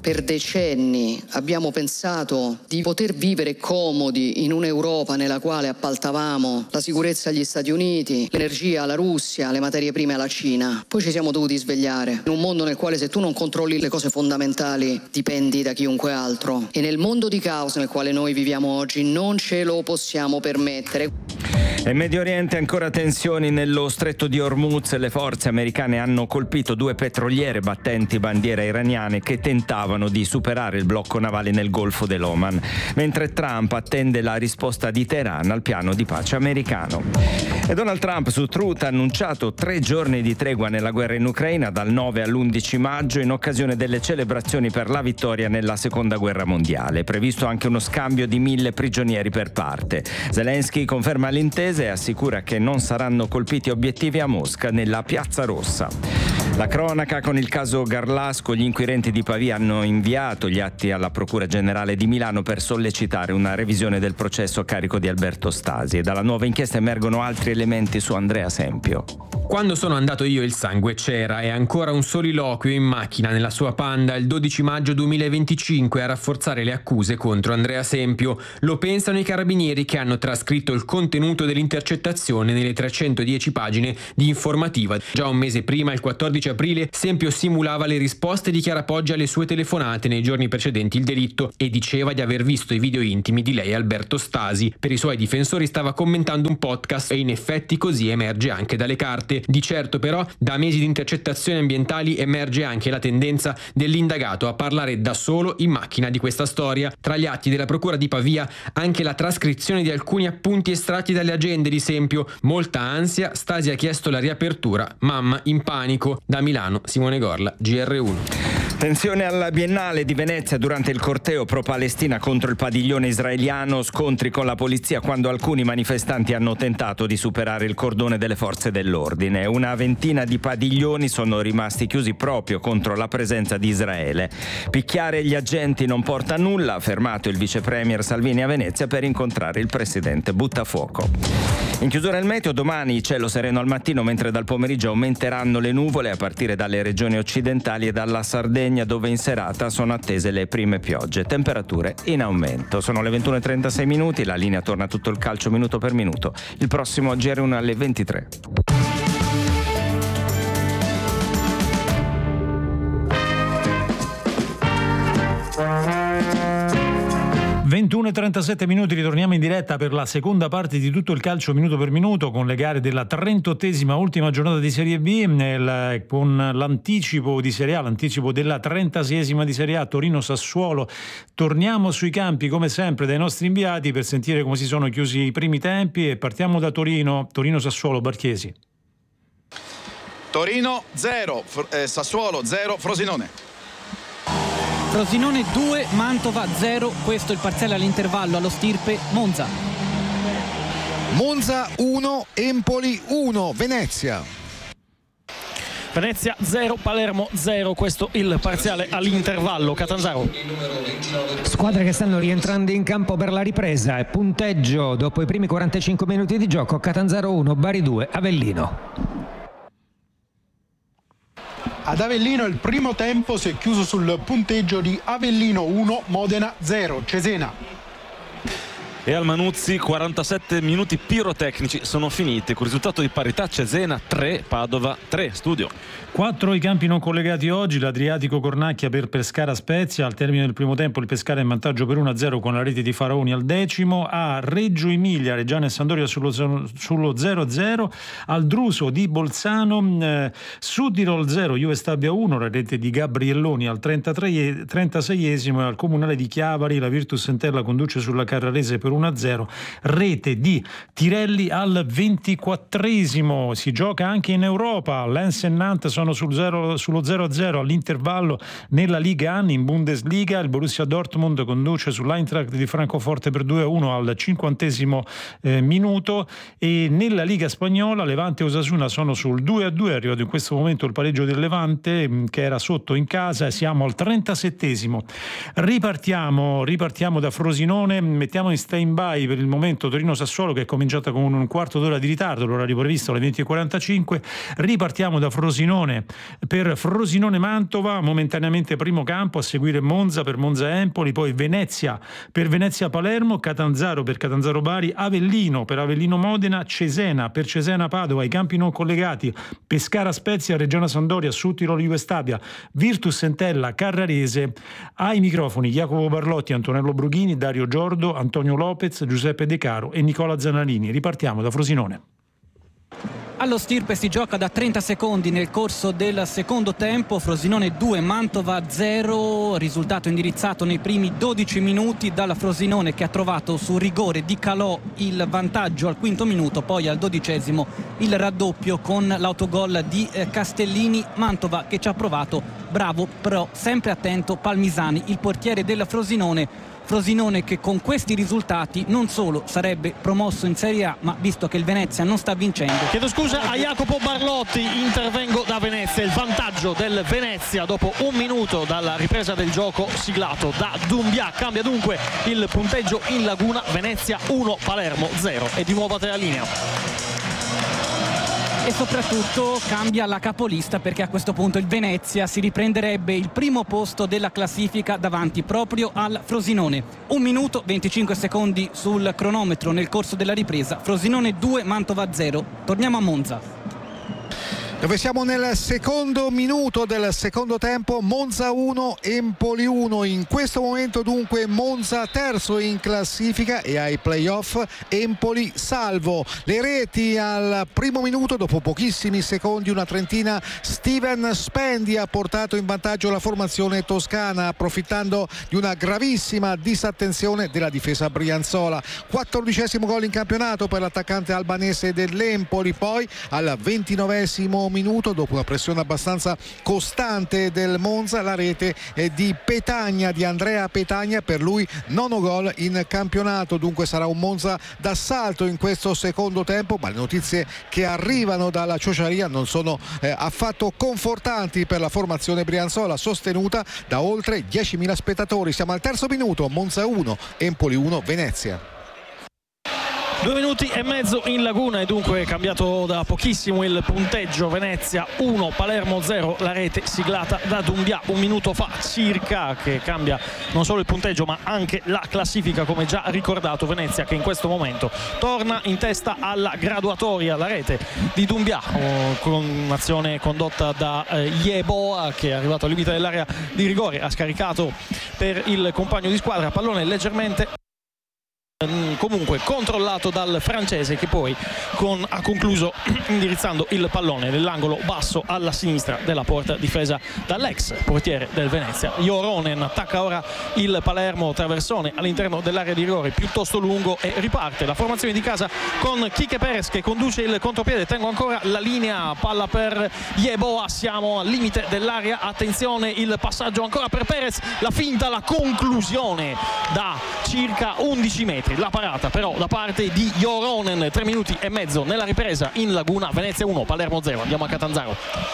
per decenni abbiamo pensato di poter vivere comodi in un'Europa nella quale appaltavamo la sicurezza agli Stati Uniti, l'energia alla Russia, le materie prime alla Cina. Poi ci siamo dovuti svegliare in un mondo nel quale se tu non controlli le cose fondamentali dipendi da chiunque altro, e nel mondo di caos nel quale noi viviamo oggi non ce lo possiamo permettere. In Medio Oriente ancora tensioni nello stretto di Hormuz. Le forze americane hanno colpito due petroliere battenti bandiera iraniane che tentavano di superare il blocco navale nel Golfo dell'Oman, mentre Trump attende la risposta di Teheran al piano di pace americano. E Donald Trump su Truth ha annunciato tre giorni di tregua nella guerra in Ucraina dal nove all'undici maggio in occasione delle celebrazioni per la vittoria nella seconda guerra mondiale. È previsto anche uno scambio di mille prigionieri per parte. Zelensky conferma l'intesa e assicura che non saranno colpiti obiettivi a Mosca nella Piazza Rossa. La cronaca con il caso Garlasco. Gli inquirenti di Pavia hanno inviato gli atti alla Procura Generale di Milano per sollecitare una revisione del processo a carico di Alberto Stasi. E dalla nuova inchiesta emergono altri elementi su Andrea Sempio. Quando sono andato io il sangue c'era, e ancora un soliloquio in macchina nella sua Panda il dodici maggio duemilaventicinque a rafforzare le accuse contro Andrea Sempio. Lo pensano i carabinieri che hanno trascritto il contenuto dell'intercettazione nelle trecentodieci pagine di informativa. Già un mese prima, il quattordici aprile, Sempio simulava le risposte di Chiara Poggi alle sue telefonate nei giorni precedenti il delitto e diceva di aver visto i video intimi di lei e Alberto Stasi. Per i suoi difensori stava commentando un podcast e in effetti così emerge anche dalle carte. Di certo però da mesi di intercettazioni ambientali emerge anche la tendenza dell'indagato a parlare da solo in macchina di questa storia. Tra gli atti della procura di Pavia anche la trascrizione di alcuni appunti estratti dalle agende di Sempio. Molta ansia, Stasi ha chiesto la riapertura, mamma in panico. Da Milano Simone Gorla, G R uno. Tensione alla Biennale di Venezia durante il corteo pro-Palestina contro il padiglione israeliano, scontri con la polizia quando alcuni manifestanti hanno tentato di superare il cordone delle forze dell'ordine. Una ventina di padiglioni sono rimasti chiusi proprio contro la presenza di Israele. Picchiare gli agenti non porta a nulla, ha affermato il vice premier Salvini a Venezia per incontrare il presidente Buttafuoco. In chiusura il meteo, domani cielo sereno al mattino, mentre dal pomeriggio aumenteranno le nuvole a partire dalle regioni occidentali e dalla Sardegna, dove in serata sono attese le prime piogge. Temperature in aumento. Sono le ventuno e trentasei minuti, la linea torna a tutto il calcio minuto per minuto. Il prossimo G R uno alle ventitré. ventuno e trentasette minuti, ritorniamo in diretta per la seconda parte di tutto il calcio minuto per minuto con le gare della trentottesima ultima giornata di Serie B, nel, con l'anticipo di Serie A, l'anticipo della trentaseiesima di Serie A Torino-Sassuolo. Torniamo sui campi come sempre dai nostri inviati per sentire come si sono chiusi i primi tempi e partiamo da Torino, Torino-Sassuolo. Barchiesi. Torino zero, eh, Sassuolo zero, Frosinone. Frosinone due, Mantova zero, questo è il parziale all'intervallo allo Stirpe. Monza. Monza uno, Empoli uno, Venezia. Venezia zero, Palermo zero, questo il parziale all'intervallo. Catanzaro. Squadre che stanno rientrando in campo per la ripresa e punteggio dopo i primi quarantacinque minuti di gioco: Catanzaro uno, Bari due, Avellino. Ad Avellino il primo tempo si è chiuso sul punteggio di Avellino uno, Modena zero, Cesena. E al Manuzzi quarantasette minuti pirotecnici sono finiti con risultato di parità: Cesena tre, Padova tre. Studio. Quattro i campi non collegati oggi: l'Adriatico Cornacchia per Pescara Spezia, al termine del primo tempo il Pescara è in vantaggio per uno a zero con la rete di Faraoni al decimo. A Reggio Emilia Reggiana e Sampdoria sullo, sullo zero a zero, al Druso di Bolzano eh, Südtirol zero, Juve Stabia uno, la rete di Gabrielloni al trentaseiesimo, e al Comunale di Chiavari la Virtus Entella conduce sulla Carrarese per uno a zero, rete di Tirelli al ventiquattresimo. Si gioca anche in Europa, Lens e Nantes sono sul zero, sullo zero a zero all'intervallo nella Liga uno. In Bundesliga il Borussia Dortmund conduce sull'Eintracht di Francoforte per due a uno al cinquantesimo eh, minuto, e nella Liga spagnola Levante e Osasuna sono sul due a due, è arrivato in questo momento il pareggio del Levante che era sotto in casa, e siamo al trentasettesimo. Ripartiamo, ripartiamo da Frosinone, mettiamo in stand stand-by per il momento Torino-Sassuolo, che è cominciata con un quarto d'ora di ritardo, l'orario previsto alle venti e quarantacinque. Ripartiamo da Frosinone per Frosinone-Mantova, momentaneamente primo campo, a seguire Monza per Monza-Empoli, poi Venezia per Venezia-Palermo, Catanzaro per Catanzaro-Bari, Avellino per Avellino-Modena, Cesena per Cesena-Padova, i campi non collegati, Pescara-Spezia, Reggiana-Sandoria, Sud-Tirolo-Juve Stabia, Virtus-Entella, Carrarese. Ai microfoni Jacopo Barlotti, Antonello Brughini, Dario Giordo, Antonio Lopez, Giuseppe De Caro e Nicola Zanalini. Ripartiamo da Frosinone. Allo Stirpe si gioca da trenta secondi nel corso del secondo tempo. Frosinone due, Mantova zero, risultato indirizzato nei primi dodici minuti dalla Frosinone, che ha trovato su rigore di Calò il vantaggio al quinto minuto, poi al dodicesimo il raddoppio con l'autogol di Castellini. Mantova che ci ha provato, bravo però sempre attento Palmisani, il portiere della Frosinone. Frosinone che con questi risultati non solo sarebbe promosso in Serie A, ma visto che il Venezia non sta vincendo. Chiedo scusa a Jacopo Barlotti, intervengo da Venezia. Il vantaggio del Venezia dopo un minuto dalla ripresa del gioco siglato da Doumbia. Cambia dunque il punteggio in Laguna. Venezia uno, Palermo zero. E di nuovo a te la linea. E soprattutto cambia la capolista, perché a questo punto il Venezia si riprenderebbe il primo posto della classifica davanti proprio al Frosinone. Un minuto venticinque secondi sul cronometro nel corso della ripresa. Frosinone due, Mantova zero. Torniamo a Monza, dove siamo nel secondo minuto del secondo tempo. Monza uno, Empoli uno. In questo momento dunque Monza terzo in classifica e ai playoff, Empoli salvo. Le reti al primo minuto, dopo pochissimi secondi, una trentina. Steven Spendi ha portato in vantaggio la formazione toscana, approfittando di una gravissima disattenzione della difesa brianzola. quattordicesimo gol in campionato per l'attaccante albanese dell'Empoli. Poi al ventinovesimo minuto, dopo una pressione abbastanza costante del Monza, la rete è di Petagna, di Andrea Petagna, per lui nono gol in campionato. Dunque sarà un Monza d'assalto in questo secondo tempo, ma le notizie che arrivano dalla Ciociaria non sono eh, affatto confortanti per la formazione brianzola, sostenuta da oltre diecimila spettatori. Siamo al terzo minuto, Monza uno, Empoli uno, Venezia. Due minuti e mezzo in Laguna e dunque cambiato da pochissimo il punteggio. Venezia uno, Palermo zero, la rete siglata da Doumbia un minuto fa circa, che cambia non solo il punteggio ma anche la classifica, come già ricordato. Venezia che in questo momento torna in testa alla graduatoria, la rete di Doumbia con un'azione condotta da eh, Yeboah, che è arrivato al limite dell'area di rigore, ha scaricato per il compagno di squadra, pallone leggermente comunque controllato dal francese, che poi con, ha concluso indirizzando il pallone nell'angolo basso alla sinistra della porta difesa dall'ex portiere del Venezia. Joronen attacca ora il Palermo, traversone all'interno dell'area di rigore piuttosto lungo e riparte la formazione di casa con Quique Perez che conduce il contropiede. Tengo ancora la linea, palla per Yeboah, siamo al limite dell'area, attenzione il passaggio ancora per Perez, la finta, la conclusione da circa undici metri. La parata però da parte di Joronen. Tre minuti e mezzo nella ripresa in Laguna. Venezia uno, Palermo zero. Andiamo a Catanzaro.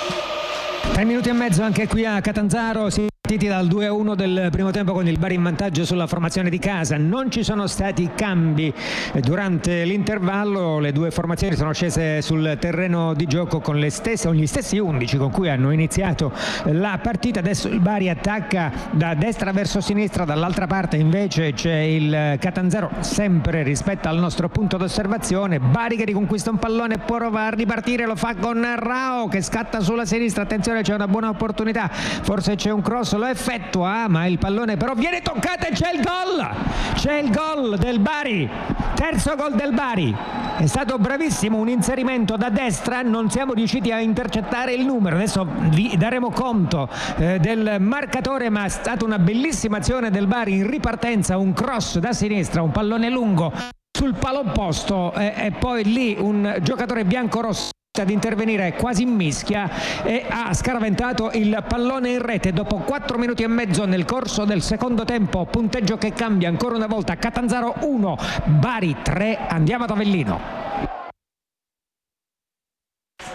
Tre minuti e mezzo anche qui a Catanzaro. Si partiti dal due a uno del primo tempo con il Bari in vantaggio sulla formazione di casa. Non ci sono stati cambi durante l'intervallo, le due formazioni sono scese sul terreno di gioco con le stesse, con gli stessi undici con cui hanno iniziato la partita. Adesso il Bari attacca da destra verso sinistra, dall'altra parte invece c'è il Catanzaro, sempre rispetto al nostro punto d'osservazione. Bari che riconquista un pallone, può provare a ripartire, lo fa con Rao che scatta sulla sinistra, attenzione c'è una buona opportunità, forse c'è un cross, lo effettua ma il pallone però viene toccato e c'è il gol, c'è il gol del Bari, terzo gol del Bari. È stato bravissimo un inserimento da destra, non siamo riusciti a intercettare il numero, adesso vi daremo conto eh, del marcatore, ma è stata una bellissima azione del Bari in ripartenza, un cross da sinistra, un pallone lungo sul palo opposto eh, e poi lì un giocatore biancorosso ad intervenire quasi in mischia e ha scaraventato il pallone in rete dopo quattro minuti e mezzo nel corso del secondo tempo. Punteggio che cambia ancora una volta: Catanzaro uno, Bari tre. Andiamo ad Avellino.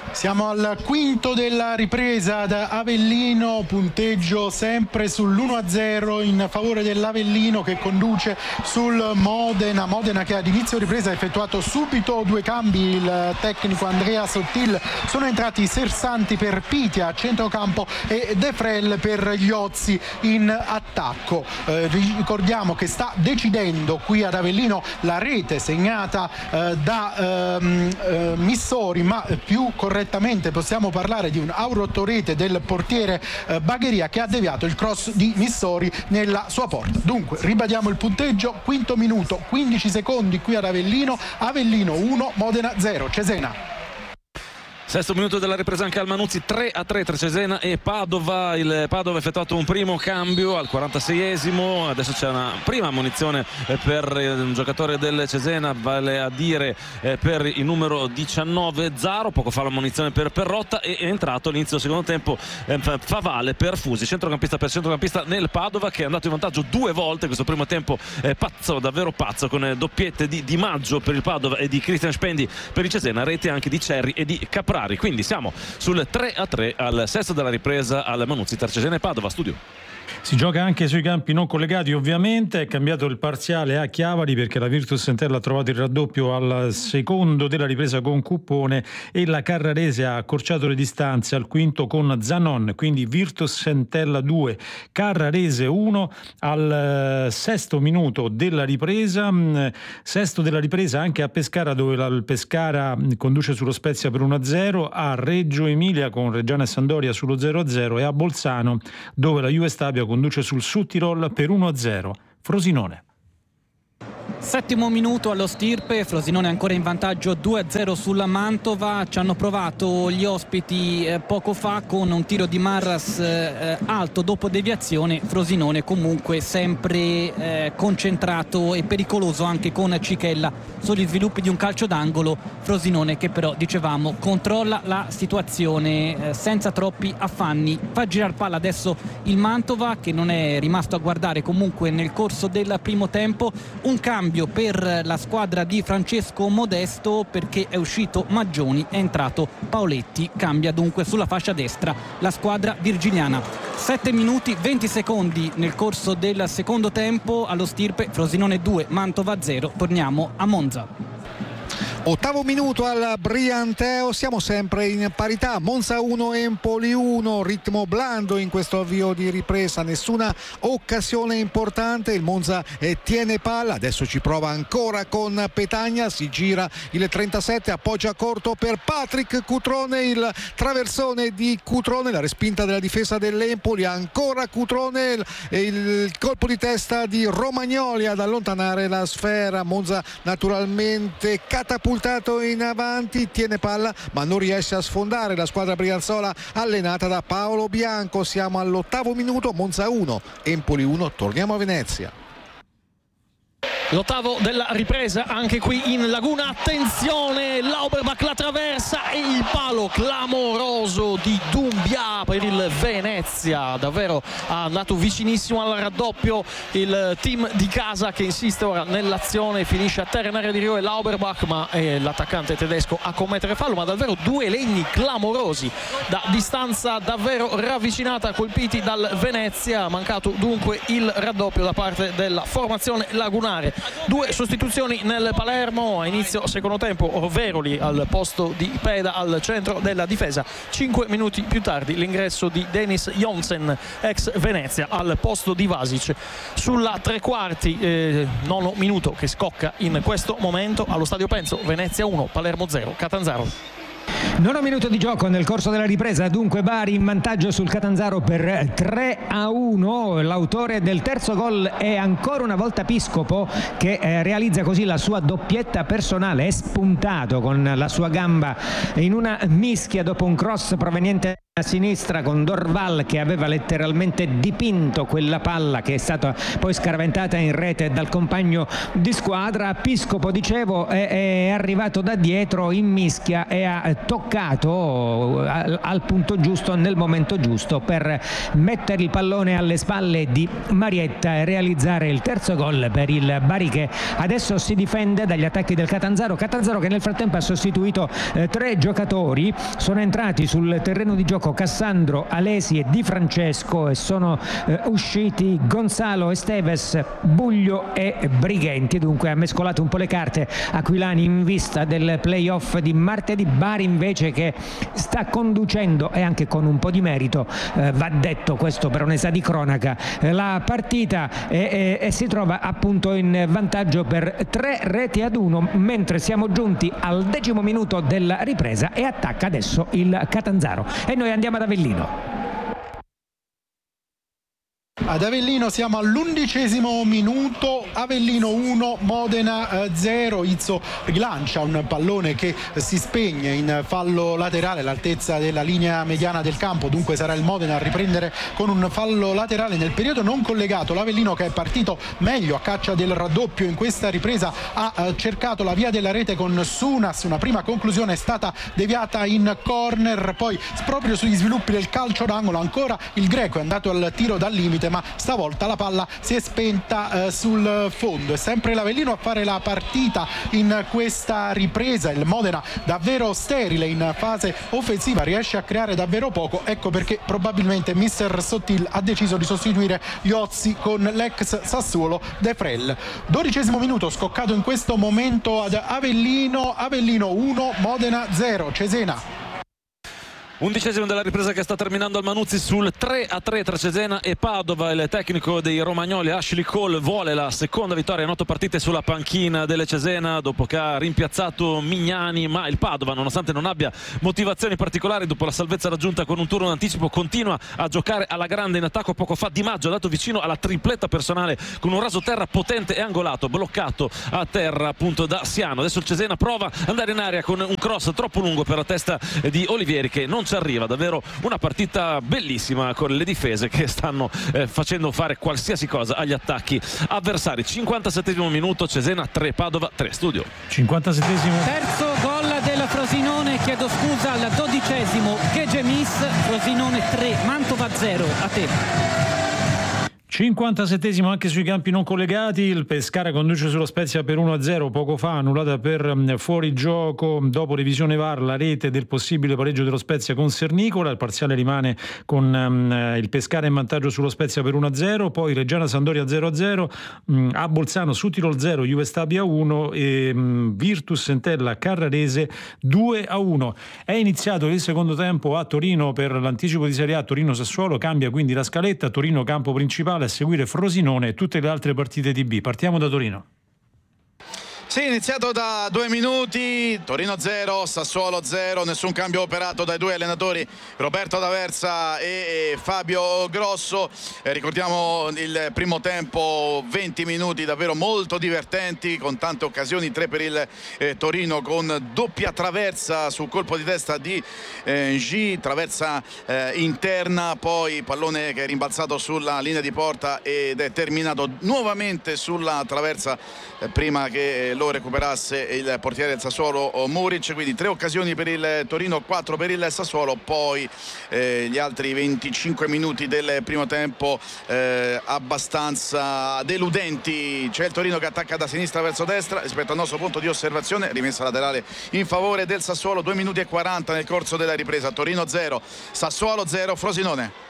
Siamo al quinto della ripresa da Avellino, punteggio sempre sull'uno a zero in favore dell'Avellino che conduce sul Modena. Modena che ad inizio ripresa ha effettuato subito due cambi, il tecnico Andrea Sottil, sono entrati Sersanti per Pitia a centrocampo e De Frel per gli Ozzi in attacco. Eh, ricordiamo che sta decidendo qui ad Avellino la rete segnata eh, da ehm, eh, Missori, ma più correttamente possiamo parlare di un autorete del portiere eh, Bagheria che ha deviato il cross di Missori nella sua porta. Dunque ribadiamo il punteggio, quinto minuto, quindici secondi qui ad Avellino, Avellino uno, Modena zero. Cesena. Sesto minuto della ripresa anche al Manuzzi, tre a tre tra Cesena e Padova. Il Padova ha effettuato un primo cambio al quarantaseiesimo, adesso c'è una prima ammonizione per un giocatore del Cesena, vale a dire per il numero diciannove Zaro. Poco fa l'ammonizione per Perrotta e è entrato all'inizio del secondo tempo Favale per Fusi, centrocampista per centrocampista nel Padova, che è andato in vantaggio due volte questo primo tempo pazzo, davvero pazzo, con doppiette di Di Maggio per il Padova e di Christian Spendi per il Cesena, rete anche di Cerri e di Caprari. Quindi siamo sul tre a tre al sesto della ripresa al Manuzzi tra Cesena e Padova. Studio. Si gioca anche sui campi non collegati, ovviamente. È cambiato il parziale a Chiavari perché la Virtus Entella ha trovato il raddoppio al secondo della ripresa con Cuppone e la Carrarese ha accorciato le distanze al quinto con Zanon, quindi Virtus Entella due, Carrarese uno al sesto minuto della ripresa. Sesto della ripresa anche a Pescara, dove il Pescara conduce sullo Spezia per uno a zero, a Reggio Emilia con Reggiana e Sampdoria sullo zero a zero e a Bolzano, dove la Juve Stabia conduce sul Südtirol per uno a zero. Frosinone. Settimo minuto allo Stirpe, Frosinone ancora in vantaggio due a zero sulla Mantova. Ci hanno provato gli ospiti eh, poco fa con un tiro di Marras eh, alto dopo deviazione. Frosinone comunque sempre eh, concentrato e pericoloso anche con Cichella sugli sviluppi di un calcio d'angolo. Frosinone che però, dicevamo, controlla la situazione eh, senza troppi affanni. Fa girare palla adesso il Mantova, che non è rimasto a guardare comunque nel corso del primo tempo. Un cambio per la squadra di Francesco Modesto perché è uscito Maggioni, è entrato Paoletti, cambia dunque sulla fascia destra la squadra virginiana. sette minuti venti secondi nel corso del secondo tempo allo Stirpe, Frosinone due, Mantova zero. Torniamo a Monza. Ottavo minuto al Brianteo, siamo sempre in parità, Monza uno, Empoli uno, ritmo blando in questo avvio di ripresa, nessuna occasione importante, il Monza eh, tiene palla, adesso ci prova ancora con Petagna, si gira il trentasette, appoggia corto per Patrick Cutrone, il traversone di Cutrone, la respinta della difesa dell'Empoli, ancora Cutrone, il, il colpo di testa di Romagnoli ad allontanare la sfera, Monza naturalmente catapultato in avanti, tiene palla ma non riesce a sfondare la squadra brianzola allenata da Paolo Bianco. Siamo all'ottavo minuto, Monza uno, Empoli uno, torniamo a Venezia. L'ottavo della ripresa anche qui in Laguna, attenzione, Lauberbach la traversa e il palo clamoroso di Doumbia per il Venezia, davvero ha andato vicinissimo al raddoppio il team di casa che insiste ora nell'azione, finisce a terra in area di rigore Lauberbach, ma è l'attaccante tedesco a commettere fallo, ma davvero due legni clamorosi da distanza davvero ravvicinata colpiti dal Venezia, mancato dunque il raddoppio da parte della formazione lagunare. Due sostituzioni nel Palermo a inizio secondo tempo, Veroli al posto di Peda al centro della difesa, cinque minuti più tardi l'ingresso di Denis Jonsen ex Venezia al posto di Vasic. Sulla tre quarti eh, nono minuto che scocca in questo momento allo Stadio Penzo, Venezia uno, Palermo zero, Catanzaro. Nono minuto di gioco nel corso della ripresa, dunque Bari in vantaggio sul Catanzaro per tre a uno. L'autore del terzo gol è ancora una volta Piscopo, che eh, realizza così la sua doppietta personale, è spuntato con la sua gamba in una mischia dopo un cross proveniente a sinistra con Dorval che aveva letteralmente dipinto quella palla che è stata poi scaraventata in rete dal compagno di squadra. Piscopo, dicevo, è, è arrivato da dietro in mischia e ha toccato al, al punto giusto nel momento giusto per mettere il pallone alle spalle di Marietta e realizzare il terzo gol per il Bari, che adesso si difende dagli attacchi del Catanzaro. Catanzaro che nel frattempo ha sostituito eh, tre giocatori. Sono entrati sul terreno di gioco Cassandro, Alesi e Di Francesco e sono eh, usciti Gonzalo Esteves, Buglio e Brighenti. Dunque ha mescolato un po' le carte Aquilani in vista del playoff di martedì. Bari invece che sta conducendo, e anche con un po' di merito, eh, va detto questo per onestà di cronaca, eh, la partita e, e, e si trova appunto in vantaggio per tre reti ad uno, mentre siamo giunti al decimo minuto della ripresa e attacca adesso il Catanzaro. E noi andiamo ad Avellino. Ad Avellino siamo all'undicesimo minuto, Avellino uno, Modena zero. Izzo rilancia un pallone che si spegne in fallo laterale all'altezza della linea mediana del campo, dunque sarà il Modena a riprendere con un fallo laterale nel periodo non collegato. L'Avellino, che è partito meglio a caccia del raddoppio in questa ripresa, ha cercato la via della rete con Sunas. Una prima conclusione è stata deviata in corner, poi proprio sugli sviluppi del calcio d'angolo ancora il Greco è andato al tiro dal limite, ma stavolta la palla si è spenta eh, sul fondo. È sempre l'Avellino a fare la partita in questa ripresa. Il Modena davvero sterile in fase offensiva, riesce a creare davvero poco. Ecco perché probabilmente mister Sottil ha deciso di sostituire Iozzi con l'ex Sassuolo De Frel. Dodicesimo minuto, scoccato in questo momento ad Avellino. Avellino uno, Modena zero. Cesena. Undicesimo della ripresa che sta terminando al Manuzzi sul tre a tre tra Cesena e Padova. Il tecnico dei romagnoli Ashley Cole vuole la seconda vittoria in otto partite sulla panchina delle Cesena dopo che ha rimpiazzato Mignani, ma il Padova, nonostante non abbia motivazioni particolari dopo la salvezza raggiunta con un turno in anticipo, continua a giocare alla grande in attacco. Poco fa Di Maggio è andato vicino alla tripletta personale con un raso terra potente e angolato, bloccato a terra appunto da Siano. Adesso il Cesena prova ad andare in aria con un cross troppo lungo per la testa di Olivieri, che non ci arriva. Davvero una partita bellissima con le difese che stanno eh, facendo fare qualsiasi cosa agli attacchi avversari. cinquantasettesimo minuto, Cesena tre, Padova tre. Studio. cinquantasettesimo. Terzo gol del Frosinone, chiedo scusa, al dodicesimo Gegemis. Frosinone tre, Mantova zero. A te. cinquantasettesimo anche sui campi non collegati. Il Pescara conduce sullo Spezia per uno a zero, poco fa annullata per fuorigioco dopo revisione V A R la rete del possibile pareggio dello Spezia con Sernicola. Il parziale rimane con um, il Pescara in vantaggio sullo Spezia per uno a zero, poi Reggiana Sampdoria zero a zero, um, a Bolzano su Tirol zero, Juve Stabia uno e um, Virtus Entella Carrarese due a uno. È iniziato il secondo tempo a Torino per l'anticipo di Serie A. Torino Sassuolo, cambia quindi la scaletta. Torino campo principale, a seguire Frosinone e tutte le altre partite di B. Partiamo da Torino. Sì, iniziato da due minuti, Torino zero, Sassuolo zero, nessun cambio operato dai due allenatori Roberto D'Aversa e Fabio Grosso. Eh, ricordiamo il primo tempo, venti minuti davvero molto divertenti, con tante occasioni, tre per il eh, Torino con doppia traversa sul colpo di testa di eh, G, traversa eh, interna, poi pallone che è rimbalzato sulla linea di porta ed è terminato nuovamente sulla traversa eh, prima che eh, lo recuperasse il portiere del Sassuolo Muric. Quindi tre occasioni per il Torino, quattro per il Sassuolo. Poi eh, gli altri venticinque minuti del primo tempo eh, abbastanza deludenti. C'è il Torino che attacca da sinistra verso destra rispetto al nostro punto di osservazione, rimessa laterale in favore del Sassuolo. Due minuti e quaranta nel corso della ripresa. Torino zero, Sassuolo zero, Frosinone.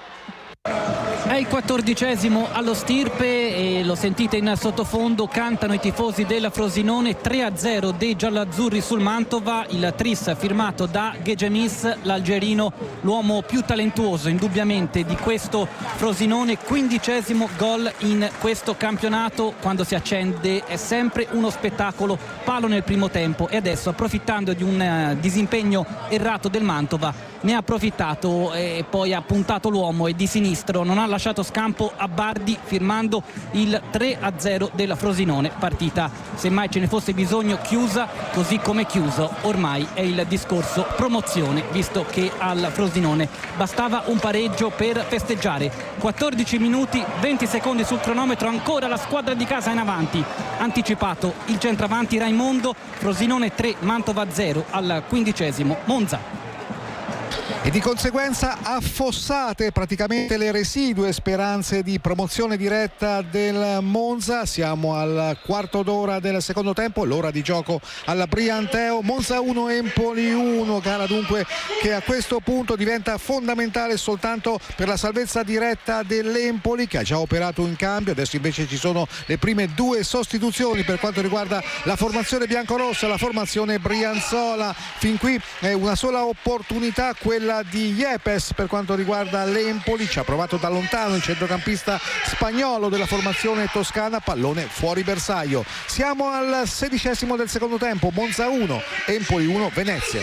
È il quattordicesimo allo Stirpe e lo sentite in sottofondo, cantano i tifosi della Frosinone. Tre a zero dei gialloazzurri sul Mantova, il tris firmato da Gegemis, l'algerino, l'uomo più talentuoso indubbiamente di questo Frosinone. Quindicesimo gol in questo campionato. Quando si accende è sempre uno spettacolo, palo nel primo tempo, e adesso, approfittando di un disimpegno errato del Mantova, ne ha approfittato e poi ha puntato l'uomo e di sinistro non ha lasciato lasciato scampo a Bardi firmando il tre a zero della Frosinone, partita semmai ce ne fosse bisogno chiusa, così come chiuso ormai è il discorso promozione, visto che al Frosinone bastava un pareggio per festeggiare. Quattordici minuti venti secondi sul cronometro, ancora la squadra di casa in avanti, anticipato il centravanti Raimondo. Frosinone tre, Mantova zero al quindicesimo. Monza. E di conseguenza affossate praticamente le residue speranze di promozione diretta del Monza. Siamo al quarto d'ora del secondo tempo, l'ora di gioco alla Brianteo. Monza uno, Empoli uno, gara dunque che a questo punto diventa fondamentale soltanto per la salvezza diretta dell'Empoli, che ha già operato in cambio. Adesso invece ci sono le prime due sostituzioni per quanto riguarda la formazione biancorossa, la formazione brianzola. Fin qui è una sola opportunità, quella di Yepes per quanto riguarda l'Empoli. Ci ha provato da lontano il centrocampista spagnolo della formazione toscana, pallone fuori bersaglio. Siamo al sedicesimo del secondo tempo, Monza uno, Empoli uno, Venezia.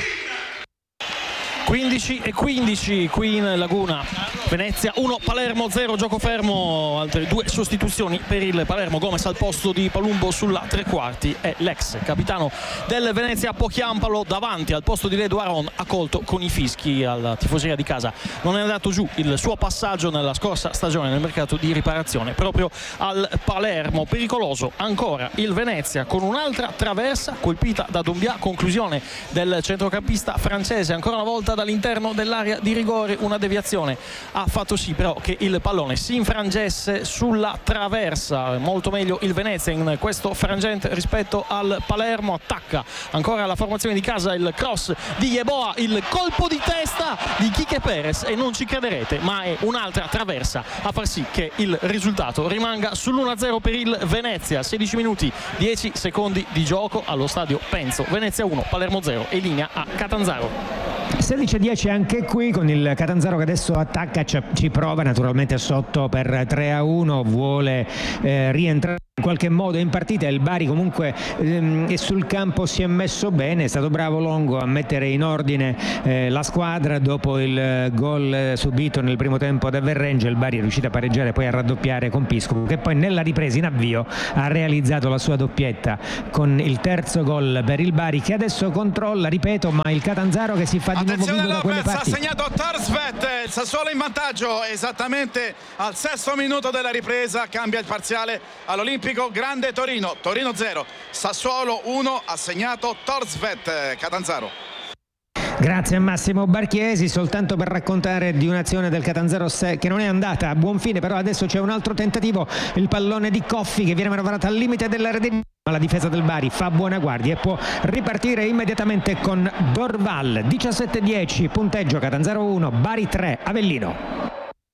quindici e quindici qui in Laguna. Venezia uno, Palermo zero, gioco fermo. Altre due sostituzioni per il Palermo. Gomez al posto di Palumbo sulla tre quarti e l'ex capitano del Venezia Pochiampalo davanti al posto di Ledo Aron, accolto con i fischi alla tifoseria di casa. Non è andato giù il suo passaggio nella scorsa stagione nel mercato di riparazione proprio al Palermo. Pericoloso ancora il Venezia con un'altra traversa colpita da Doumbia, conclusione del centrocampista francese ancora una volta dall'interno dell'area di rigore. Una deviazione ha fatto sì però che il pallone si infrangesse sulla traversa. Molto meglio il Venezia in questo frangente rispetto al Palermo. Attacca ancora la formazione di casa, il cross di Yeboah, il colpo di testa di Quique Perez e non ci crederete ma è un'altra traversa a far sì che il risultato rimanga sull'uno a zero per il Venezia. Sedici minuti dieci secondi di gioco allo stadio Penzo. Venezia uno, Palermo zero e linea a Catanzaro. sedici a dieci anche qui con il Catanzaro che adesso attacca, ci prova naturalmente sotto per tre a uno, vuole eh, rientrare in qualche modo in partita. Il Bari comunque ehm, sul campo si è messo bene, è stato bravo Longo a mettere in ordine eh, la squadra dopo il eh, gol subito nel primo tempo da Verrengia. Il Bari è riuscito a pareggiare, poi a raddoppiare con Pisco, che poi nella ripresa in avvio ha realizzato la sua doppietta con il terzo gol per il Bari, che adesso controlla, ripeto, ma il Catanzaro che si fa di nuovo vivo da quelle parti. Ha segnato Torsvet, il Sassuolo in vantaggio esattamente al sesto minuto della ripresa, cambia il parziale all'Olimpico Grande Torino. Torino zero, Sassuolo uno, ha segnato Torsvet. Catanzaro. Grazie a Massimo Barchiesi, soltanto per raccontare di un'azione del Catanzaro che non è andata a buon fine, però adesso c'è un altro tentativo, il pallone di Coffi che viene manovrato al limite della rete, ma la difesa del Bari fa buona guardia e può ripartire immediatamente con Dorval. Diciassette a dieci, punteggio Catanzaro uno, Bari tre, Avellino.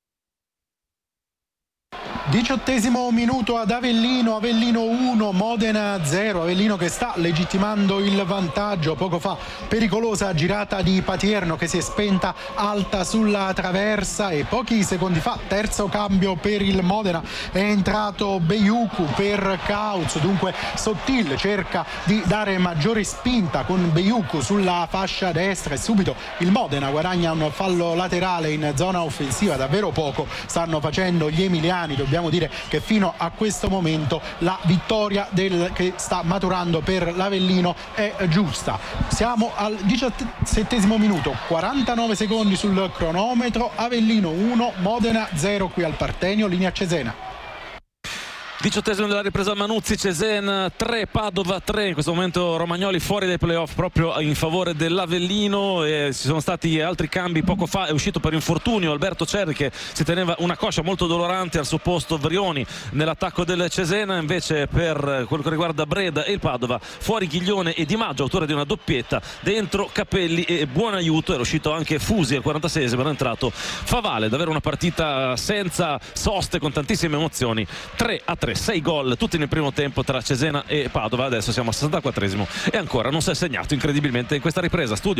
Diciottesimo minuto ad Avellino, Avellino uno, Modena zero. Avellino che sta legittimando il vantaggio. Poco fa pericolosa girata di Patierno che si è spenta alta sulla traversa, e pochi secondi fa terzo cambio per il Modena, è entrato Beyuku per Kautz. Dunque Sottil cerca di dare maggiore spinta con Beyuku sulla fascia destra e subito il Modena guadagna un fallo laterale in zona offensiva. Davvero poco stanno facendo gli emiliani. Dobbiamo dire che fino a questo momento la vittoria del, che sta maturando per l'Avellino è giusta. Siamo al diciassettesimo minuto, quarantanove secondi sul cronometro. Avellino uno, Modena zero qui al Partenio, linea Cesena. Diciottesimo della ripresa Manuzzi, Cesena tre, Padova tre. In questo momento Romagnoli fuori dai playoff proprio in favore dell'Avellino, e ci sono stati altri cambi. Poco fa è uscito per infortunio Alberto Cerri, che si teneva una coscia molto dolorante, al suo posto Vrioni nell'attacco del Cesena. Invece per quello che riguarda Breda e il Padova fuori Ghiglione e Di Maggio, autore di una doppietta, dentro Capelli e buon aiuto. Era uscito anche Fusi al quarantaseiesimo, era entrato Favale. Davvero una partita senza soste, con tantissime emozioni. Tre a tre, sei gol tutti nel primo tempo tra Cesena e Padova. Adesso siamo al sessantaquattresimo e ancora non si è segnato incredibilmente in questa ripresa. Studio.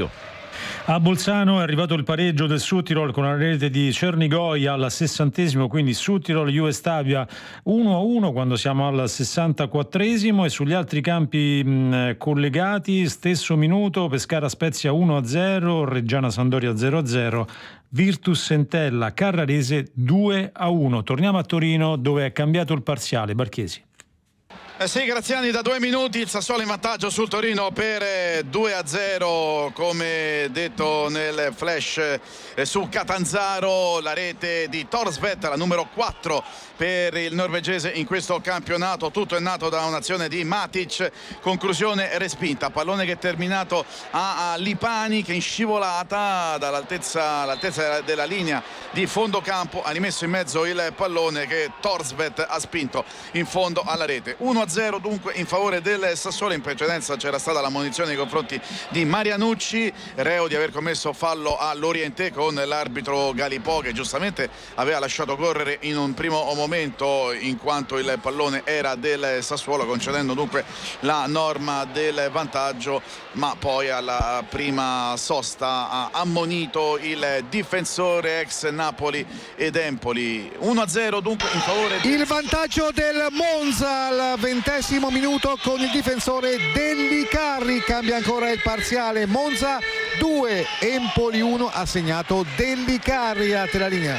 A Bolzano è arrivato il pareggio del Südtirol con la rete di Cernigoi al sessantesimo, quindi Südtirol Juve Stabia uno a uno quando siamo al sessantaquattresimo, e sugli altri campi mh, collegati stesso minuto: Pescara Spezia uno a zero, Reggiana Sampdoria zero a zero, Virtus Entella Carrarese due a uno. Torniamo a Torino dove è cambiato il parziale. Barchesi. Eh sì, Graziani, da due minuti il Sassuolo in vantaggio sul Torino per due a zero, come detto nel flash eh, su Catanzaro. La rete di Thorstvedt, la numero quattro per il norvegese in questo campionato. Tutto è nato da un'azione di Matic, conclusione respinta, pallone che è terminato a, a Lipani, che in scivolata dall'altezza all'altezza della linea di fondo campo ha rimesso in mezzo il pallone che Thorstvedt ha spinto in fondo alla rete. uno a zero dunque in favore del Sassuolo. In precedenza c'era stata la munizione nei confronti di Marianucci, reo di aver commesso fallo all'Orientè, con l'arbitro Galipò che giustamente aveva lasciato correre in un primo momento in quanto il pallone era del Sassuolo, concedendo dunque la norma del vantaggio, ma poi alla prima sosta ha ammonito il difensore ex Napoli ed Empoli. uno a zero dunque in favore del... Il vantaggio del Monza al ventesimo minuto con il difensore Dellicarri. Cambia ancora il parziale: Monza due, Empoli uno, ha segnato Dellicarri. A te la linea.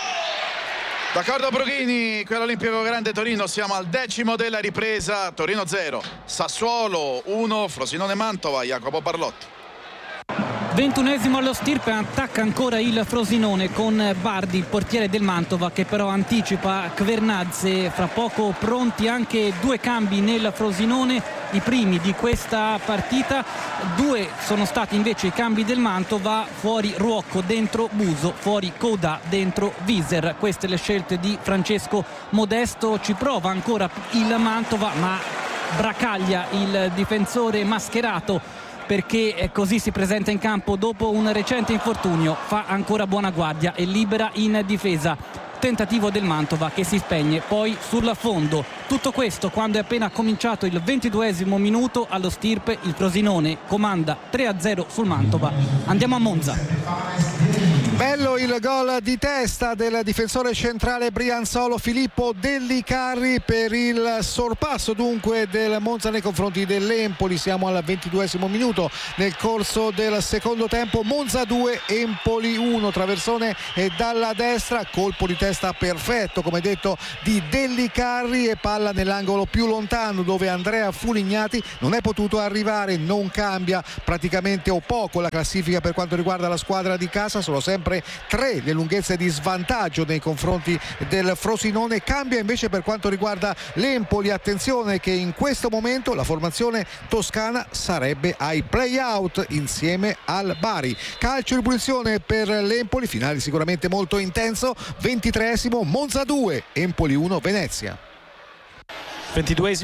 D'accordo Brughini, quello Olimpico Grande Torino. Siamo al decimo della ripresa. Torino zero, Sassuolo uno, Frosinone Mantova. Jacopo Barlotti. ventunesimo allo Stirpe, attacca ancora il Frosinone con Bardi, il portiere del Mantova, che però anticipa Kvernadze. Fra poco pronti anche due cambi nel Frosinone, i primi di questa partita. Due sono stati invece i cambi del Mantova: fuori Ruocco, dentro Buso, fuori Coda, dentro Wieser. Queste le scelte di Francesco Modesto. Ci prova ancora il Mantova, ma Bracaglia, il difensore mascherato, perché così si presenta in campo dopo un recente infortunio, fa ancora buona guardia e libera in difesa. Tentativo del Mantova che si spegne poi sul fondo. Tutto questo quando è appena cominciato il ventiduesimo minuto. Allo Stirpe il Frosinone comanda tre a zero sul Mantova. Andiamo a Monza. Bello il gol di testa del difensore centrale brianzolo Filippo Dellicarri per il sorpasso dunque del Monza nei confronti dell'Empoli. Siamo al ventiduesimo minuto nel corso del secondo tempo. Monza due, Empoli uno. Traversone e dalla destra, colpo di testa perfetto come detto di Dellicarri e palla nell'angolo più lontano dove Andrea Fulignati non è potuto arrivare. Non cambia praticamente o poco la classifica per quanto riguarda la squadra di casa, sono sempre tre le lunghezze di svantaggio nei confronti del Frosinone. Cambia invece per quanto riguarda l'Empoli. Attenzione che in questo momento la formazione toscana sarebbe ai play-out insieme al Bari. Calcio di punizione per l'Empoli, finale sicuramente molto intenso. ventitreesimo, Monza due, Empoli uno, Venezia. ventiduesimo